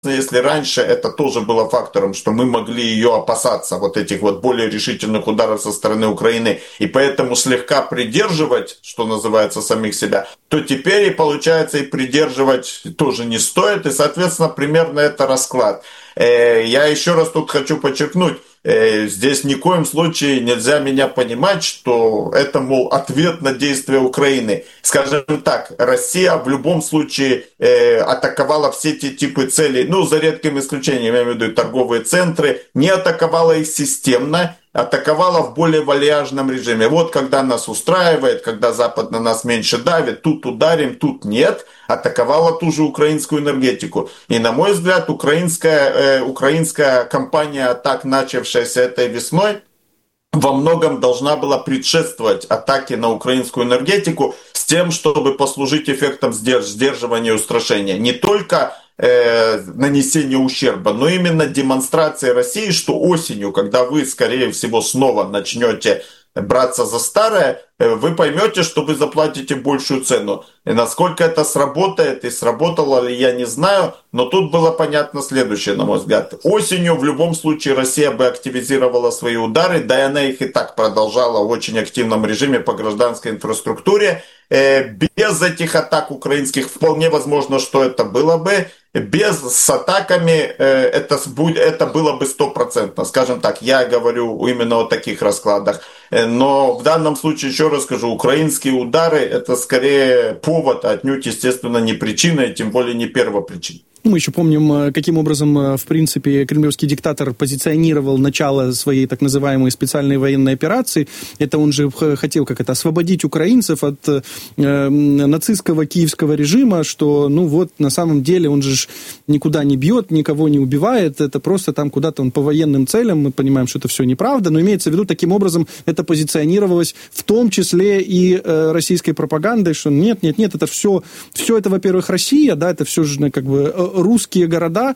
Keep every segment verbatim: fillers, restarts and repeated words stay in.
если раньше это тоже было фактором, что мы могли ее опасаться, вот этих вот более решительных ударов со стороны Украины, и поэтому слегка придерживать, что называется, самих себя, то теперь и получается и придерживать тоже не стоит, и, соответственно, примерно это расклад. Я еще раз тут хочу подчеркнуть, здесь ни в коем случае нельзя меня понимать, что это, мол, ответ на действия Украины. Скажем так, Россия в любом случае атаковала все те типы целей, ну, за редким исключением, я имею в виду торговые центры, не атаковала их системно, атаковала в более вальяжном режиме. Вот когда нас устраивает, когда Запад на нас меньше давит, тут ударим, тут нет, атаковала ту же украинскую энергетику. И, на мой взгляд, украинская, э, украинская кампания атак, начавшаяся этой весной, во многом должна была предшествовать атаке на украинскую энергетику с тем, чтобы послужить эффектом сдерживания и устрашения. Не только э, нанесения ущерба, но именно демонстрация России, что осенью, когда вы, скорее всего, снова начнете браться за старое, вы поймете, что вы заплатите большую цену. И насколько это сработает, и сработало ли, я не знаю, но тут было понятно следующее, на мой взгляд. Осенью в любом случае Россия бы активизировала свои удары, да и она их и так продолжала в очень активном режиме по гражданской инфраструктуре. Без этих атак украинских вполне возможно, что это было бы. Без с атаками это, это было бы стопроцентно. Скажем так, я говорю именно о таких раскладах. Но в данном случае, еще раз скажу, украинские удары это скорее повод, а отнюдь, естественно, не причина, и тем более не первопричина. Мы еще помним, каким образом, в принципе, кремлевский диктатор позиционировал начало своей так называемой специальной военной операции. Это он же хотел как это освободить украинцев от э, нацистского киевского режима, что, ну вот, на самом деле он же никуда не бьет, никого не убивает, это просто там куда-то он по военным целям, мы понимаем, что это все неправда, но имеется в виду, таким образом это позиционировалось в том числе и э, российской пропагандой, что нет, нет, нет, это все, все это, во-первых, Россия, да, это все же как бы русские города,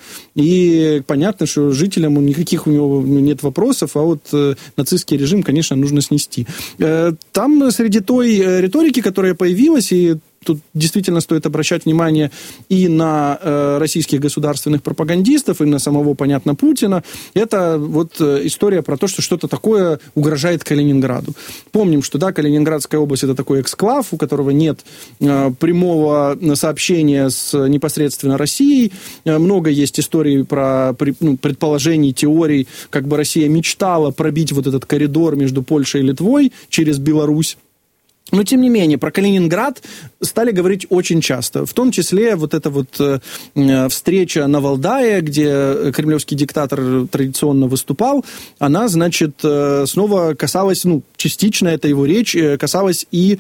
и понятно, что жителям никаких у него нет вопросов, а вот э, нацистский режим, конечно, нужно снести. Э, там среди той риторики, которая появилась, и тут действительно стоит обращать внимание и на э, российских государственных пропагандистов, и на самого, понятно, Путина. Это вот история про то, что что-то такое угрожает Калининграду. Помним, что, да, Калининградская область – это такой эксклав, у которого нет э, прямого сообщения с непосредственно Россией. Э, много есть историй про при, ну, предположений, теорий, как бы Россия мечтала пробить вот этот коридор между Польшей и Литвой через Беларусь. Но, тем не менее, про Калининград стали говорить очень часто. В том числе вот эта вот э, встреча на Валдае, где кремлевский диктатор традиционно выступал, она, значит, э, снова касалась, ну, частично эта его речь, э, касалась и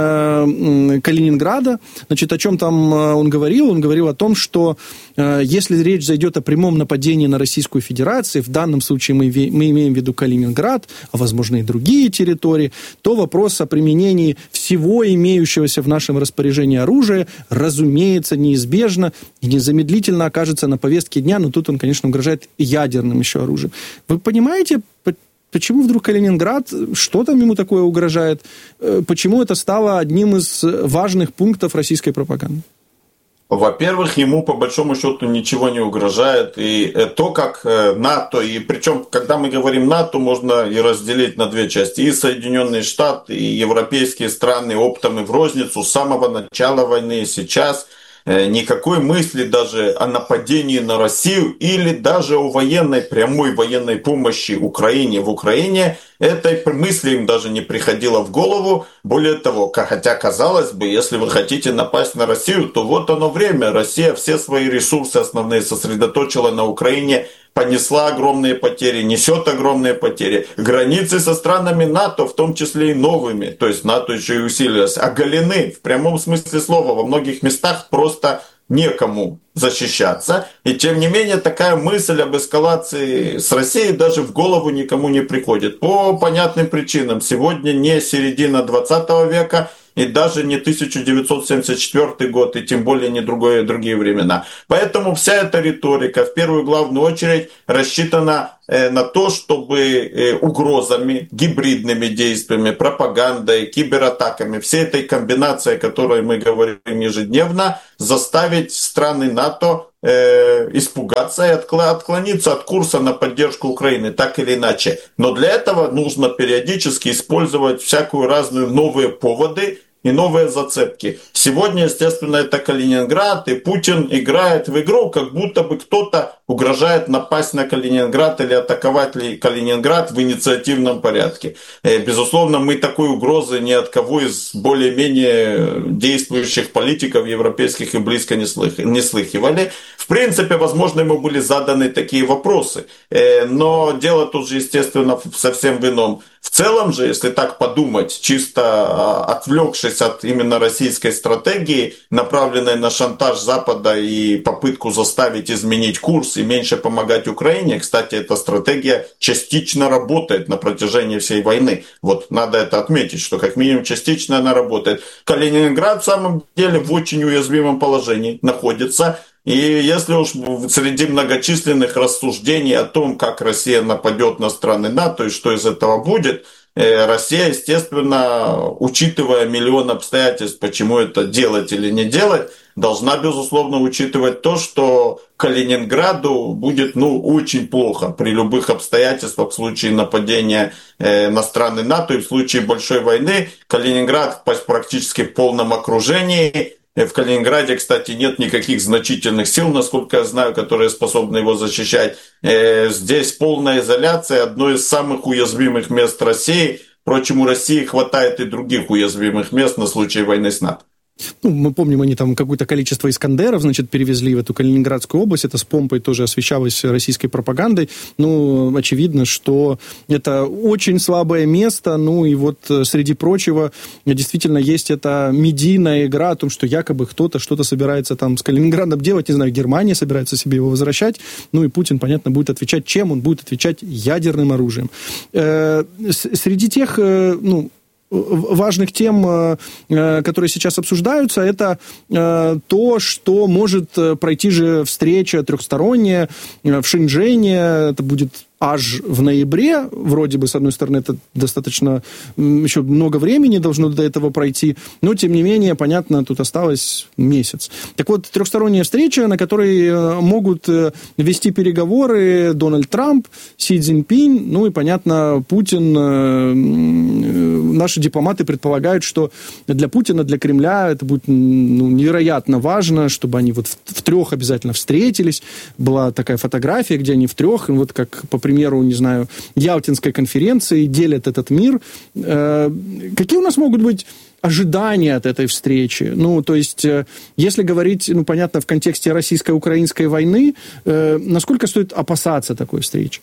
э, Калининграда. Значит, о чем там он говорил? Он говорил о том, что э, если речь зайдет о прямом нападении на Российскую Федерацию, в данном случае мы, мы имеем в виду Калининград, а, возможно, и другие территории, то вопрос о применении всего имеющегося в нашем распоряжении оружия, разумеется, неизбежно и незамедлительно окажется на повестке дня, но тут он, конечно, угрожает ядерным еще оружием. Вы понимаете, почему вдруг Калининград, что там ему такое угрожает, почему это стало одним из важных пунктов российской пропаганды? Во-первых, ему по большому счету ничего не угрожает. И то, как НАТО, и причем, когда мы говорим НАТО, можно и разделить на две части. И Соединенные Штаты, и европейские страны оптом и в розницу с самого начала войны и сейчас никакой мысли даже о нападении на Россию или даже о военной, прямой военной помощи Украине в Украине, этой мысли им даже не приходило в голову. Более того, хотя казалось бы, если вы хотите напасть на Россию, то вот оно время. Россия все свои ресурсы основные сосредоточила на Украине, понесла огромные потери, несет огромные потери. Границы со странами НАТО, в том числе и новыми, то есть НАТО еще и усилилось, оголены в прямом смысле слова. Во многих местах просто некому защищаться. И тем не менее, такая мысль об эскалации с Россией даже в голову никому не приходит. По понятным причинам. Сегодня не середина двадцатого века, и даже не тысяча девятьсот семьдесят четвёртый год, и тем более не другое, другие времена. Поэтому вся эта риторика в первую главную очередь рассчитана на то, чтобы угрозами, гибридными действиями, пропагандой, кибератаками, всей этой комбинацией, о которой мы говорим ежедневно, заставить страны НАТО э, испугаться и отклониться от курса на поддержку Украины, так или иначе. Но для этого нужно периодически использовать всякую разную новые поводы и новые зацепки. Сегодня, естественно, это Калининград, и Путин играет в игру, как будто бы кто-то угрожает напасть на Калининград или атаковать Калининград в инициативном порядке. Безусловно, мы такой угрозы ни от кого из более-менее действующих политиков европейских и близко не слыхивали. В принципе, возможно, ему были заданы такие вопросы. Но дело тут же, естественно, совсем в ином. В целом же, если так подумать, чисто отвлекшись от именно российской стратегии, направленной на шантаж Запада и попытку заставить изменить курс и меньше помогать Украине, кстати, эта стратегия частично работает на протяжении всей войны. Вот надо это отметить, что как минимум частично она работает. Калининград в самом деле в очень уязвимом положении находится. И если уж среди многочисленных рассуждений о том, как Россия нападет на страны НАТО и что из этого будет, Россия, естественно, учитывая миллион обстоятельств, почему это делать или не делать, должна, безусловно, учитывать то, что Калининграду будет ну, очень плохо при любых обстоятельствах в случае нападения на страны НАТО и в случае большой войны. Калининград практически в полном окружении. В Калининграде, кстати, нет никаких значительных сил, насколько я знаю, которые способны его защищать. Здесь полная изоляция, одно из самых уязвимых мест России. Впрочем, у России хватает и других уязвимых мест на случай войны с НАТО. Ну, мы помним, они там какое-то количество «Искандеров», значит, перевезли в эту Калининградскую область. Это с помпой тоже освещалось российской пропагандой. Ну, очевидно, что это очень слабое место. Ну, и вот, среди прочего, действительно есть эта медийная игра о том, что якобы кто-то что-то собирается там с Калининградом делать. Не знаю, Германия собирается себе его возвращать. Ну, и Путин, понятно, будет отвечать чем? Он будет отвечать ядерным оружием. Э, среди тех, э, ну, важных тем, которые сейчас обсуждаются, это то, что может пройти же встреча трехсторонняя в Шэньчжэне. Это будет аж в ноябре. Вроде бы, с одной стороны, это достаточно еще много времени должно до этого пройти, но, тем не менее, понятно, тут осталось месяц. Так вот, трехсторонняя встреча, на которой могут вести переговоры Дональд Трамп, Си Цзиньпинь, ну и, понятно, Путин. Наши дипломаты предполагают, что для Путина, для Кремля это будет ну, невероятно важно, чтобы они вот в, в трех обязательно встретились. Была такая фотография, где они в трех, вот как по примеру, не знаю, Ялтинской конференции, делят этот мир. Э, какие у нас могут быть ожидания от этой встречи? Ну, то есть, э, если говорить, ну, понятно, в контексте российско-украинской войны, э, насколько стоит опасаться такой встречи?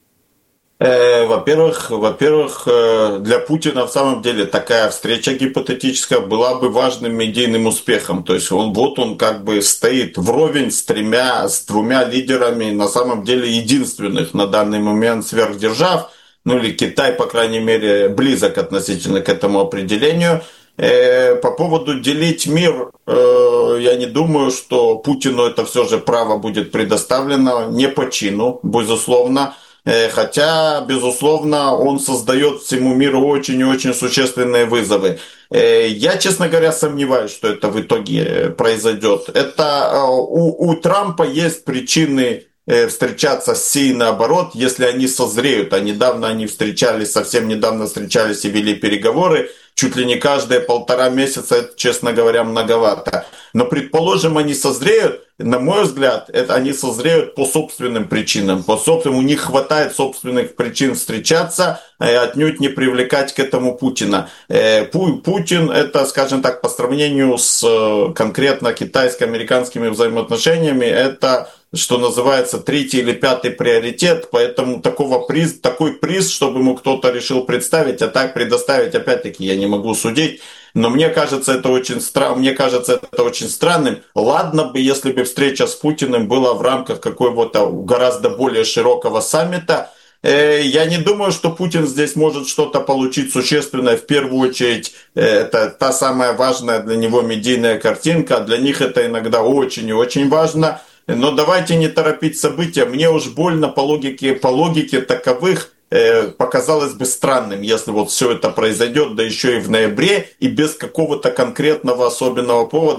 Во-первых, во-первых, для Путина в самом деле такая встреча гипотетическая была бы важным медийным успехом. То есть он вот он как бы стоит вровень с тремя, с двумя лидерами, на самом деле единственных на данный момент сверхдержав, ну или Китай, по крайней мере, близок относительно к этому определению. По поводу делить мир, я не думаю, что Путину это все же право будет предоставлено, не по чину, безусловно. Хотя, безусловно, он создает всему миру очень и очень существенные вызовы. Я, честно говоря, сомневаюсь, что это в итоге произойдет. Это у, у Трампа есть причины встречаться с Си наоборот, если они созреют. А недавно они встречались, совсем недавно встречались и вели переговоры. Чуть ли не каждые полтора месяца, это, честно говоря, многовато. Но, предположим, они созреют, на мой взгляд, это они созреют по собственным причинам. По собственным, у них хватает собственных причин встречаться, и отнюдь не привлекать к этому Путина. Путин, это, скажем так, по сравнению с конкретно китайско-американскими взаимоотношениями, это, что называется, третий или пятый приоритет, поэтому такого приз, такой приз, чтобы ему кто-то решил представить, а так предоставить, опять-таки, я не могу судить, но мне кажется, это очень странно, мне кажется, это очень странным. Ладно бы, если бы встреча с Путиным была в рамках какого-то гораздо более широкого саммита. Я не думаю, что Путин здесь может что-то получить существенное. В первую очередь, это та самая важная для него медийная картинка. Для них это иногда очень и очень важно. Но давайте не торопить события. Мне уж больно по логике, по логике таковых показалось бы странным, если вот все это произойдет, да еще и в ноябре, и без какого-то конкретного особенного повода.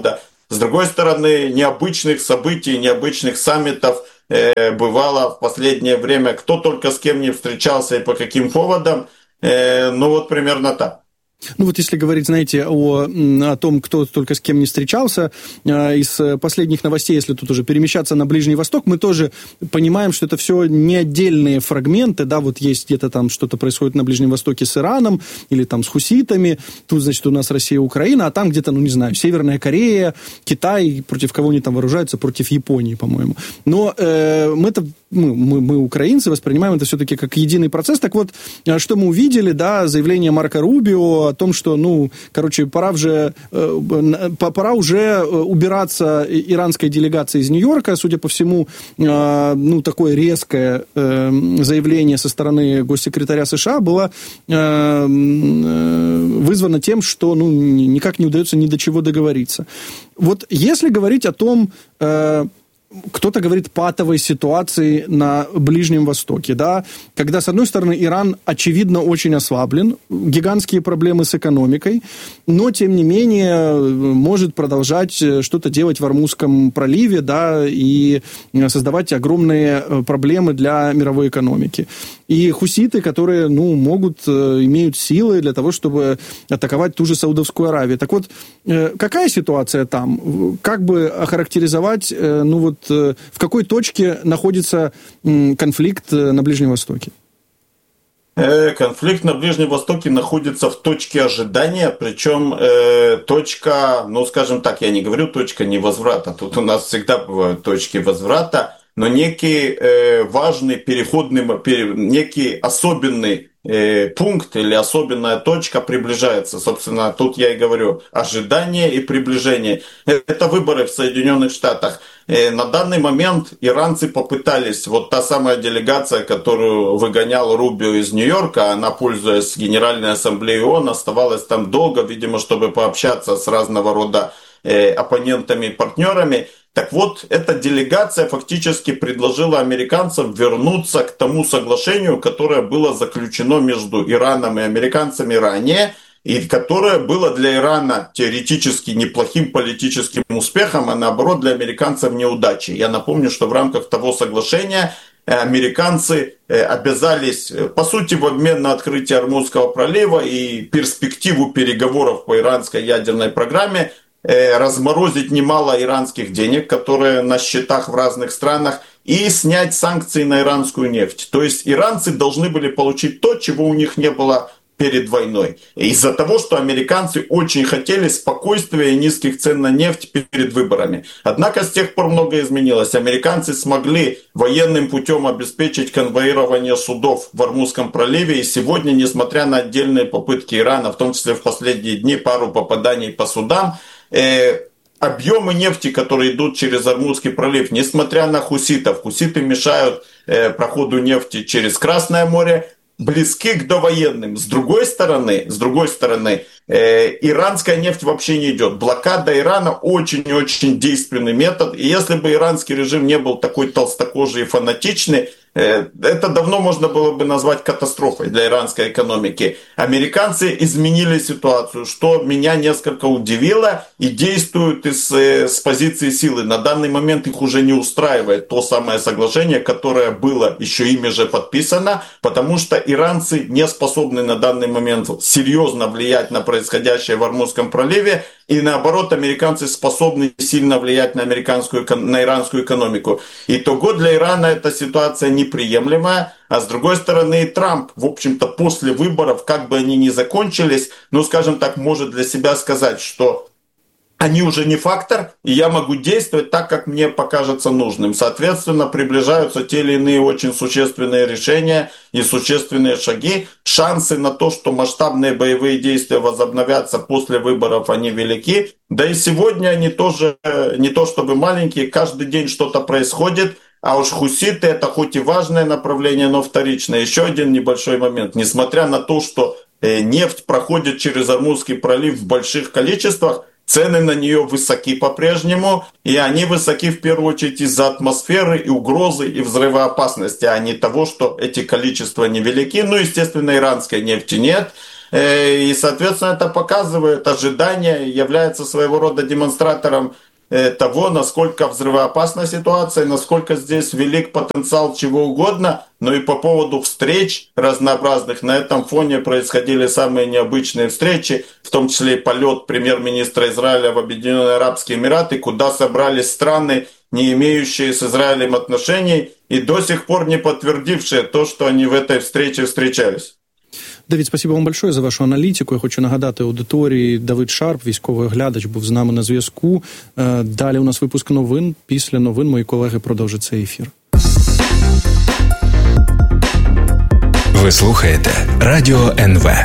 С другой стороны, необычных событий, необычных саммитов э, бывало в последнее время. Кто только с кем не встречался и по каким поводам. Э, ну вот примерно так. Ну вот если говорить, знаете, о, о том, кто только с кем не встречался, э, из последних новостей, если тут уже перемещаться на Ближний Восток, мы тоже понимаем, что это все не отдельные фрагменты, да, вот есть где-то там что-то происходит на Ближнем Востоке с Ираном или там с хуситами, тут, значит, у нас Россия, Украина, а там где-то, ну не знаю, Северная Корея, Китай, против кого они там вооружаются, против Японии, по-моему. Но э, мы-то, мы, мы, мы, украинцы, воспринимаем это все-таки как единый процесс. Так вот, что мы увидели, да, заявление Марко Рубио о том, что, ну, короче, пора уже, э, пора уже убираться иранской делегации из Нью-Йорка. Судя по всему, э, ну, такое резкое э, заявление со стороны госсекретаря США было э, вызвано тем, что, ну, никак не удается ни до чего договориться. Вот если говорить о том, э, кто-то говорит патовой ситуации на Ближнем Востоке, да, когда, с одной стороны, Иран, очевидно, очень ослаблен, гигантские проблемы с экономикой, но, тем не менее, может продолжать что-то делать в Ормузском проливе, да, и создавать огромные проблемы для мировой экономики. И хуситы, которые, ну, могут, имеют силы для того, чтобы атаковать ту же Саудовскую Аравию. Так вот, какая ситуация там? Как бы охарактеризовать, ну, вот, в какой точке находится конфликт на Ближнем Востоке? Конфликт на Ближнем Востоке находится в точке ожидания, причем э, точка, ну, скажем так, я не говорю точка невозврата, тут у нас всегда бывают точки возврата, но некий э, важный переходный, некий особенный э, пункт или особенная точка приближается. Собственно, тут я и говорю, ожидание и приближение. Это выборы в Соединенных Штатах. Э, на данный момент иранцы попытались, вот та самая делегация, которую выгонял Рубио из Нью-Йорка, она, пользуясь Генеральной Ассамблеей ООН, оставалась там долго, видимо, чтобы пообщаться с разного рода э, оппонентами и партнерами. Так вот, эта делегация фактически предложила американцам вернуться к тому соглашению, которое было заключено между Ираном и американцами ранее, и которое было для Ирана теоретически неплохим политическим успехом, а наоборот для американцев неудачей. Я напомню, что в рамках того соглашения американцы обязались, по сути, в обмен на открытие Ормузского пролива и перспективу переговоров по иранской ядерной программе разморозить немало иранских денег, которые на счетах в разных странах, и снять санкции на иранскую нефть. То есть иранцы должны были получить то, чего у них не было перед войной. Из-за того, что американцы очень хотели спокойствия и низких цен на нефть перед выборами. Однако с тех пор многое изменилось. Американцы смогли военным путем обеспечить конвоирование судов в Ормузском проливе. И сегодня, несмотря на отдельные попытки Ирана, в том числе в последние дни, пару попаданий по судам, э, объемы нефти, которые идут через Ормузский пролив, несмотря на хуситов, хуситы мешают э, проходу нефти через Красное море, близки к довоенным. С другой стороны, с другой стороны, э, иранская нефть вообще не идет. Блокада Ирана очень и очень действенный метод. И если бы иранский режим не был такой толстокожий и фанатичный, э, это давно можно было бы назвать катастрофой для иранской экономики. Американцы изменили ситуацию, что меня несколько удивило, и действуют из, э, с позиции силы. На данный момент их уже не устраивает то самое соглашение, которое было еще ими же подписано, потому что иранцы не способны на данный момент серьезно влиять на происходящее в Ормузском проливе, и наоборот, американцы способны сильно влиять на американскую, на иранскую экономику. Итого для Ирана эта ситуация неприемлемая, а с другой стороны и Трамп, в общем-то, после выборов, как бы они ни закончились, ну, скажем так, может для себя сказать, что они уже не фактор, и я могу действовать так, как мне покажется нужным. Соответственно, приближаются те или иные очень существенные решения и существенные шаги. Шансы на то, что масштабные боевые действия возобновятся после выборов, они велики. Да и сегодня они тоже не то чтобы маленькие, каждый день что-то происходит. А уж хуситы — это хоть и важное направление, но вторичное. Еще один небольшой момент. Несмотря на то, что нефть проходит через Ормузский пролив в больших количествах, цены на нее высоки по-прежнему, и они высоки в первую очередь из-за атмосферы и угрозы и взрывоопасности, а не того, что эти количества невелики. Ну, естественно, иранской нефти нет. И, соответственно, это показывает ожидания, является своего рода демонстратором того, насколько взрывоопасна ситуация, насколько здесь велик потенциал чего угодно, но и по поводу встреч разнообразных. На этом фоне происходили самые необычные встречи, в том числе и полет премьер-министра Израиля в Объединенные Арабские Эмираты, куда собрались страны, не имеющие с Израилем отношений, и до сих пор не подтвердившие то, что они в этой встрече встречались. Давид, спасибо вам большое за вашу аналітику. Я хочу нагадати аудиторії, Давид Шарп, військовий оглядач, був з нами на зв'язку. Далі у нас випуск новин. Після новин мої колеги продовжать цей ефір. Ви слухаєте Радіо ен ве.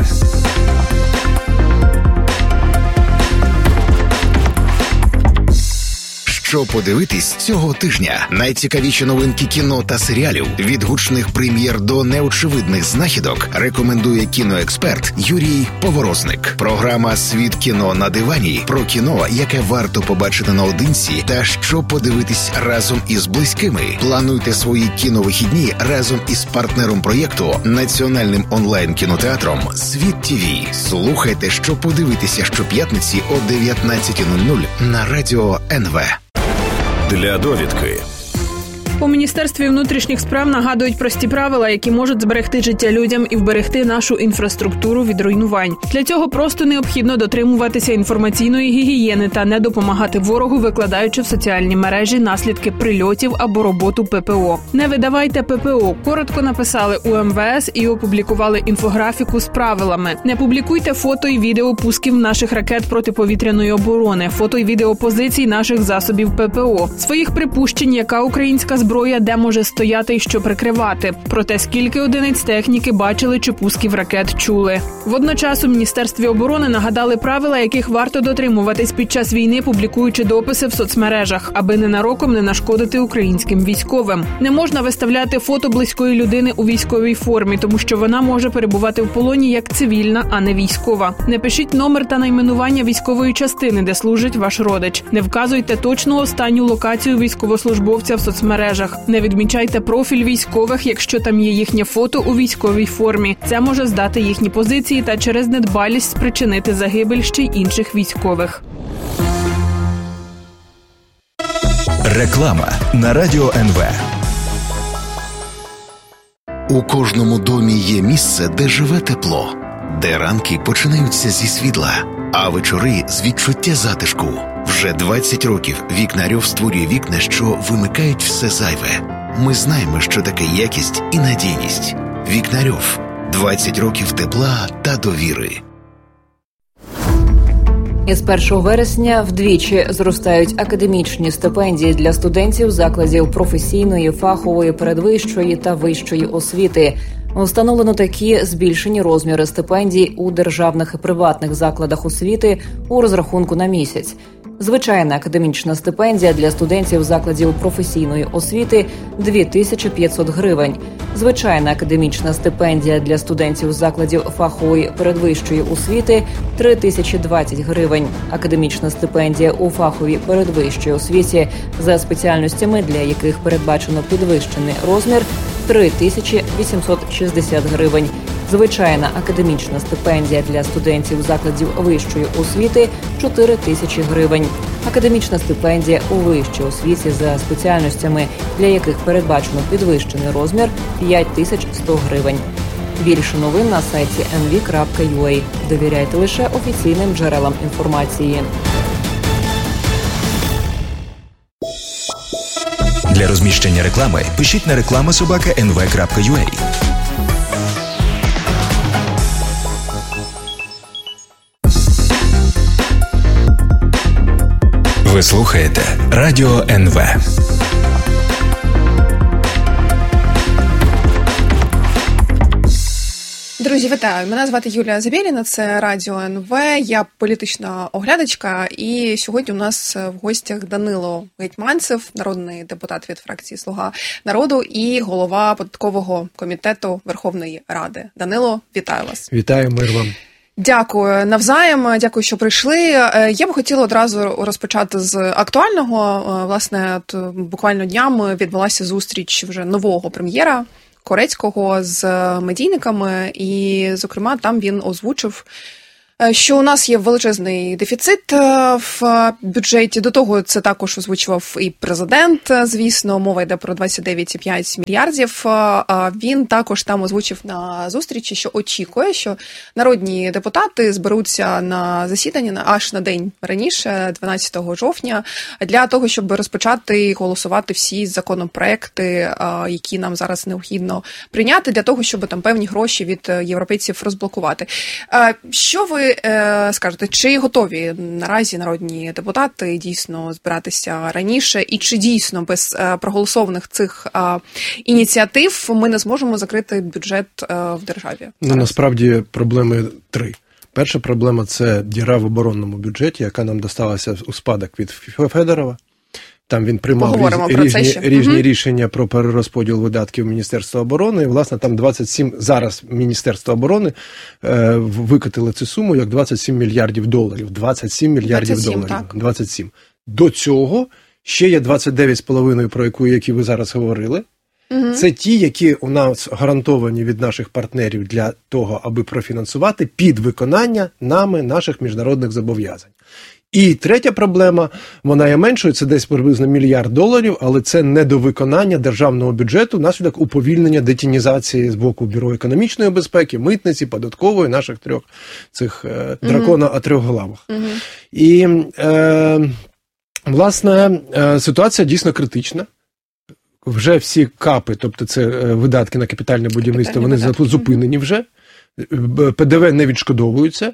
Що подивитись цього тижня? Найцікавіші новинки кіно та серіалів від гучних прем'єр до неочевидних знахідок рекомендує кіноексперт Юрій Поворозник. Програма «Світ кіно на дивані» про кіно, яке варто побачити наодинці та що подивитись разом із близькими. Плануйте свої кіновихідні разом із партнером проєкту, національним онлайн-кінотеатром «Світ ТІВІ». Слухайте, що подивитися щоп'ятниці о дев'ятнадцята нуль нуль на Радіо ен ве. Для довідки. У Міністерстві внутрішніх справ нагадують прості правила, які можуть зберегти життя людям і вберегти нашу інфраструктуру від руйнувань. Для цього просто необхідно дотримуватися інформаційної гігієни та не допомагати ворогу, викладаючи в соціальні мережі наслідки прильотів або роботу ППО. Не видавайте ППО. Коротко написали у ем ве ес і опублікували інфографіку з правилами. Не публікуйте фото і відео пусків наших ракет протиповітряної оборони, фото і відео позицій наших засобів ППО, своїх припущень, яка українська зброя зброя, де може стояти і що прикривати. Про те, скільки одиниць техніки бачили чи пусків ракет чули. Водночас у Міністерстві оборони нагадали правила, яких варто дотримуватись під час війни, публікуючи дописи в соцмережах, аби ненароком не нашкодити українським військовим. Не можна виставляти фото близької людини у військовій формі, тому що вона може перебувати в полоні як цивільна, а не військова. Не пишіть номер та найменування військової частини, де служить ваш родич. Не вказуйте точну останню локацію військовослужбовця в соцмережах. Не відмічайте профіль військових, якщо там є їхнє фото у військовій формі. Це може здати їхні позиції та через недбалість спричинити загибель ще й інших військових. Реклама на Радіо ен ве. У кожному домі є місце, де живе тепло, де ранки починаються зі світла, а вечори з відчуття затишку. Вже двадцять років Вікнарьов створює вікна, що вимикають все зайве. Ми знаємо, що таке якість і надійність. Вікнарьов. двадцять років тепла та довіри. Із першого вересня вдвічі зростають академічні стипендії для студентів закладів професійної, фахової, передвищої та вищої освіти. Встановлено такі збільшені розміри стипендій у державних і приватних закладах освіти у розрахунку на місяць. Звичайна академічна стипендія для студентів закладів професійної освіти – дві тисячі п'ятсот гривень. Звичайна академічна стипендія для студентів закладів фахової передвищої освіти – три тисячі двадцять гривень. Академічна стипендія у фаховій передвищій освіті за спеціальностями, для яких передбачено підвищений розмір – три тисячі вісімсот шістдесят гривень. Звичайна академічна стипендія для студентів закладів вищої освіти – чотири тисячі гривень. Академічна стипендія у вищій освіті за спеціальностями, для яких передбачено підвищений розмір – п'ять тисяч сто гривень. Більше новин на сайті ен ві крапка ю а. Довіряйте лише офіційним джерелам інформації. Для розміщення реклами пишіть на реклама собака ен ве крапка ю а. Ви слухаєте Радіо ен ве. Друзі, вітаю! Мене звати Юлія Забєліна, це Радіо ен ве, я політична оглядачка, і сьогодні у нас в гостях Данило Гетманцев, народний депутат від фракції «Слуга народу» і голова податкового комітету Верховної Ради. Данило, вітаю вас! Вітаю, мир вам! Дякую навзаєм, дякую, що прийшли. Я б хотіла одразу розпочати з актуального. Власне, от буквально днями відбулася зустріч вже нового прем'єра Корецького з медійниками, і, зокрема, там він озвучив що у нас є величезний дефіцит в бюджеті. До того це також озвучував і президент, звісно, мова йде про двадцять дев'ять цілих п'ять мільярдів. Він також там озвучив на зустрічі, що очікує, що народні депутати зберуться на засідання аж на день раніше, дванадцятого жовтня, для того, щоб розпочати і голосувати всі законопроекти, які нам зараз необхідно прийняти, для того, щоб там певні гроші від європейців розблокувати. Що ви скажете, чи готові наразі народні депутати дійсно збиратися раніше, і чи дійсно без проголосованих цих ініціатив ми не зможемо закрити бюджет в державі? Ну, насправді проблеми три. Перша проблема – це діра в оборонному бюджеті, яка нам досталася у спадок від Федорова. Там він приймав різ, різні, різні угу. рішення про перерозподіл видатків Міністерства оборони. І, власне, там двадцять сім, зараз Міністерство оборони е, викотило цю суму як двадцять сім мільярдів доларів. двадцять сім мільярдів двадцять сім, доларів. Так. двадцять сім. До цього ще є двадцять дев'ять з половиною, про яку, які ви зараз говорили. Угу. Це ті, які у нас гарантовані від наших партнерів для того, аби профінансувати під виконання нами наших міжнародних зобов'язань. І третя проблема, вона є меншою, це десь приблизно мільярд доларів, але це недовиконання державного бюджету внаслідок уповільнення детінізації з боку Бюро економічної безпеки, митниці, податкової, наших трьох цих е, дракона mm-hmm. о трьох головах. Mm-hmm. І, е, власне, е, ситуація дійсно критична. Вже всі капи, тобто це е, видатки на капітальне будівництво, вони видатки. зупинені вже, ПДВ не відшкодовуються.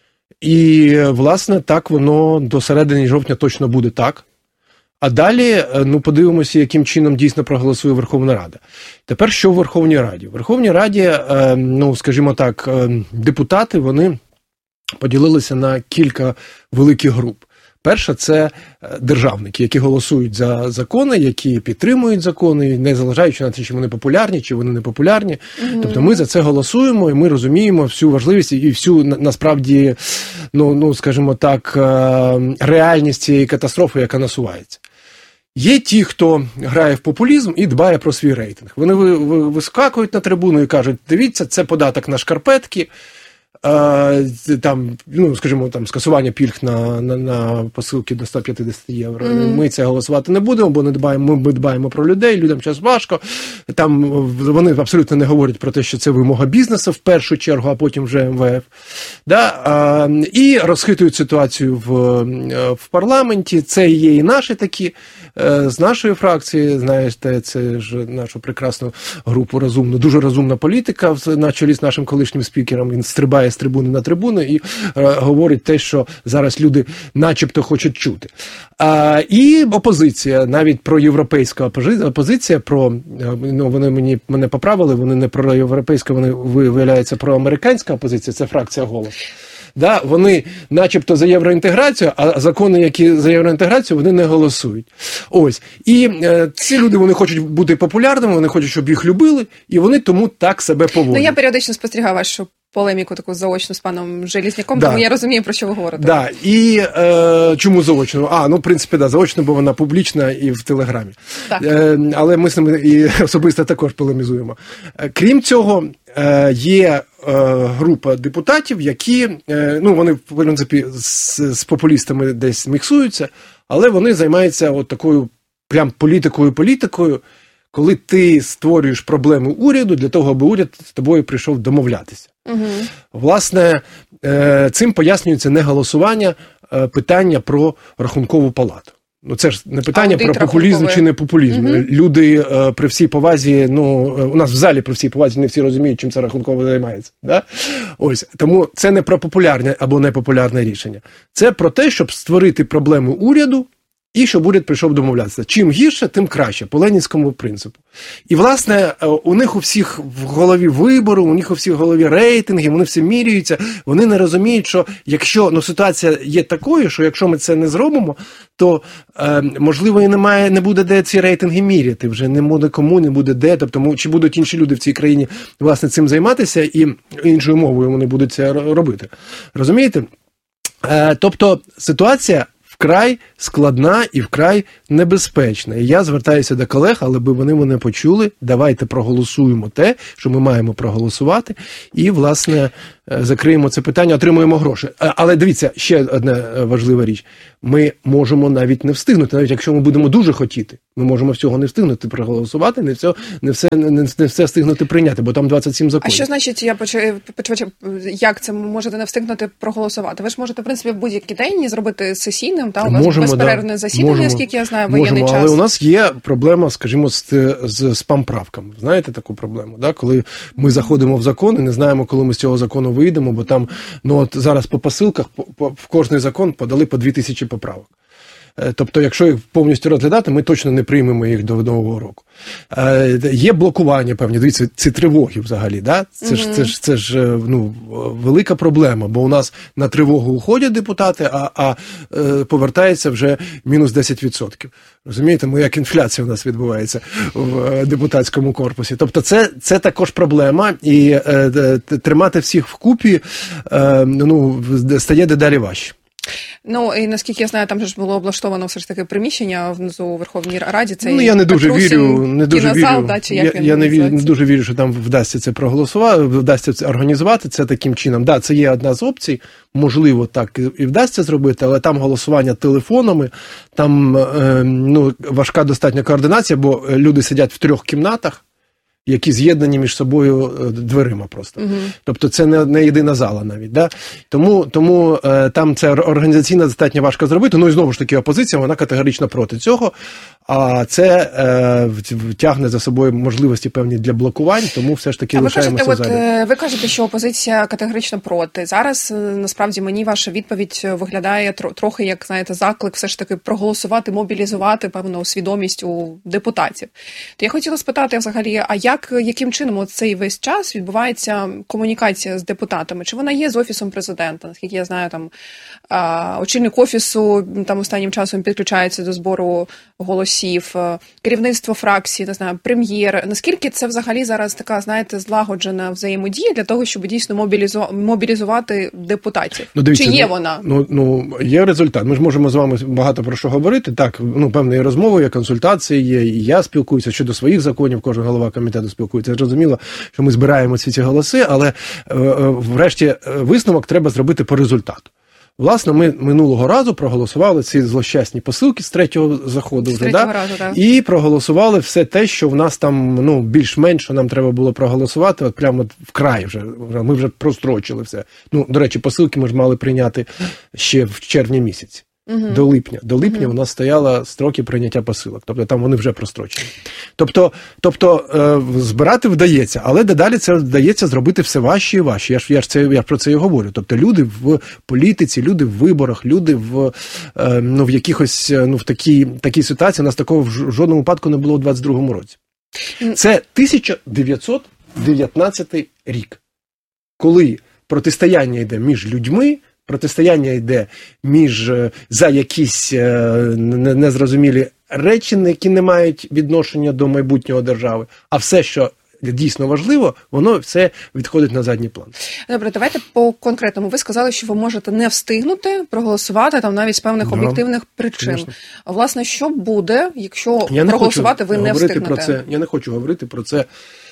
І, власне, так воно до середини жовтня точно буде так. А далі, ну, подивимося, яким чином дійсно проголосує Верховна Рада. Тепер що в Верховній Раді? В Верховній Раді, ну, скажімо так, депутати, вони поділилися на кілька великих груп. Перша – це державники, які голосують за закони, які підтримують закони, не залежаючи на те, чи вони популярні, чи вони не популярні. Mm-hmm. Тобто ми за це голосуємо, і ми розуміємо всю важливість і всю, насправді, ну, ну скажімо так, реальність цієї катастрофи, яка насувається. Є ті, хто грає в популізм і дбає про свій рейтинг. Вони вискакують на трибуну і кажуть, дивіться, це податок на шкарпетки, там, ну, скажімо, там, скасування пільг на, на, на посилки до сто п'ятдесят євро. Mm-hmm. Ми це голосувати не будемо, бо не дбаємо, ми дбаємо про людей, людям час важко. Там вони абсолютно не говорять про те, що це вимога бізнесу в першу чергу, а потім вже ем ве еф. Да? А, і розхитують ситуацію в, в парламенті. Це є і наші такі, з нашої фракції, знаєте, це ж нашу прекрасну групу розумну, дуже розумна політика на чолі з нашим колишнім спікером. Він стрибає з трибуни на трибуну і е, говорить те, що зараз люди начебто хочуть чути. А, і опозиція, навіть проєвропейська опозиція, про, ну, вони мені, мене поправили, вони не проєвропейська, вони виявляються проамериканська опозиція, це фракція «Голос». Да, вони начебто за євроінтеграцію, а закони, які за євроінтеграцію, вони не голосують. Ось. І е, ці люди, вони хочуть бути популярними, вони хочуть, щоб їх любили, і вони тому так себе поводять. Ну, я періодично спостерігаю вашу полеміку таку заочну з паном Железняком, да. Тому я розумію, про що ви говорите. Да. І е, чому заочну? А, ну, в принципі, да, заочно, бо вона публічна і в Телеграмі. Так. Е, але ми з ними і особисто також полемізуємо. Крім цього, е, є е, група депутатів, які, е, ну, вони, в принципі, з, з популістами десь міксуються, але вони займаються от такою прям політикою-політикою, коли ти створюєш проблему уряду для того, аби уряд з тобою прийшов домовлятися. Угу. Власне, цим пояснюється не голосування, питання про рахункову палату. Ну, це ж не питання про популізм чи не популізм. Угу. Люди при всій повазі, ну, у нас в залі при всій повазі не всі розуміють, чим це рахунково займається. Да? Ось, тому це не про популярне або непопулярне рішення. Це про те, щоб створити проблему уряду, і щоб уряд прийшов домовлятися. Чим гірше, тим краще, по ленінському принципу. І, власне, у них у всіх в голові вибори, у них у всіх в голові рейтинги, вони всі міряються, вони не розуміють, що якщо, ну, ситуація є такою, що якщо ми це не зробимо, то, е, можливо, і немає, не буде де ці рейтинги міряти, вже не буде кому, не буде де, тобто, чи будуть інші люди в цій країні, власне, цим займатися, і іншою мовою вони будуть це робити. Розумієте? Е, тобто, ситуація вкрай складна і вкрай небезпечна. І я звертаюся до колег, але би вони мене почули. Давайте проголосуємо те, що ми маємо проголосувати. І, власне, закриємо це питання, отримуємо гроші. Але дивіться, ще одна важлива річ. Ми можемо навіть не встигнути, навіть якщо ми будемо дуже хотіти. Ми можемо всього не встигнути проголосувати, не все, не все, не, не все встигнути прийняти, бо там двадцять сім законів. А що значить, я почу, почу, як це можете не встигнути проголосувати? Ви ж можете, в принципі, в будь-який день зробити сесійним, та, у вас можемо, безперервне да, засідання, можемо, оскільки я знаю, воєнний можемо, час. Але у нас є проблема, скажімо, з, з спам-правками. Знаєте таку проблему? Да? Коли ми заходимо в закон і не знаємо, коли ми з цього закону вийдемо, бо там, ну от зараз по посилках, по, по, в кожний закон подали по дві тисячі поправок. Тобто, якщо їх повністю розглядати, ми точно не приймемо їх до Нового року. Е, є блокування певні, дивіться, ці тривоги взагалі, да? Це mm-hmm. ж, це ж, це ж ну, велика проблема, бо у нас на тривогу уходять депутати, а, а е, повертається вже мінус десять відсотків. Розумієте, ми як інфляція у нас відбувається в депутатському корпусі. Тобто це, це також проблема, і е, тримати всіх вкупі е, ну, стає дедалі важче. Ну, і наскільки я знаю, там же ж було облаштовано все ж таки приміщення внизу у Верховній Раді. Це ну, я не дуже вірю, не дуже кінозал, вірю. Да, чи як я, я не, вірю, не дуже вірю, що там вдасться це проголосувати, вдасться це організувати це таким чином. Да, це є одна з опцій, можливо, так і вдасться зробити, але там голосування телефонами, там е, ну, важка достатня координація, бо люди сидять в трьох кімнатах, які з'єднані між собою дверима просто. Угу. Тобто це не, не єдина зала навіть. Да? Тому, тому е, там це організаційно достатньо важко зробити. Ну і знову ж таки опозиція, вона категорично проти цього. А це е, втягне за собою можливості певні для блокувань, тому все ж таки а лишаємося ви залі. От, ви кажете, що опозиція категорично проти. Зараз, насправді, мені ваша відповідь виглядає трохи, як, знаєте, заклик все ж таки проголосувати, мобілізувати певну свідомість у депутатів. То я хотіла спитати взагалі, а як, яким чином цей весь час відбувається комунікація з депутатами? Чи вона є з Офісом Президента? Наскільки я знаю, там очільник Офісу там останнім часом підключається до збору голосів, керівництво фракції, не знаю, прем'єр. Наскільки це взагалі зараз така, знаєте, злагоджена взаємодія для того, щоб дійсно мобілізу... мобілізувати депутатів? Ну, дивіться, чи є ну, вона? Ну, ну, є результат. Ми ж можемо з вами багато про що говорити. Так, ну, певної розмови, є консультації, є, і я спілкуюся щодо своїх законів, кожен голова комітету спілкується. Зрозуміло, що ми збираємо всі ці голоси, але е, е, врешті висновок треба зробити по результату. Власне, ми минулого разу проголосували ці злощасні посилки з третього заходу з вже, да? разу, так. І проголосували все те, що в нас там, ну, більш-менш, що нам треба було проголосувати, от прямо вкрай вже, ми вже прострочили все. Ну, до речі, посилки ми ж мали прийняти ще в червні місяці. Угу. До липня. До липня угу. у нас стояли строки прийняття посилок. Тобто там вони вже прострочені. Тобто, тобто е, збирати вдається, але дедалі це вдається зробити все важче і важче. Я ж, я ж, це, я ж про це і говорю. Тобто люди в політиці, люди в виборах, люди в, е, ну, в якихось, ну, в такій, такій ситуації. У нас такого в жодному випадку не було у двадцять другому році. Це тисяча дев'ятсот дев'ятнадцятий рік, коли протистояння йде між людьми, протистояння йде між за якісь незрозумілі речі, які не мають відношення до майбутнього держави, а все, що дійсно важливо, воно все відходить на задній план. Добре, давайте по конкретному. Ви сказали, що ви можете не встигнути проголосувати там навіть з певних да, об'єктивних причин. Конечно. Власне, що буде, якщо я проголосувати ви не встигнете? Про це. Я не хочу говорити про це.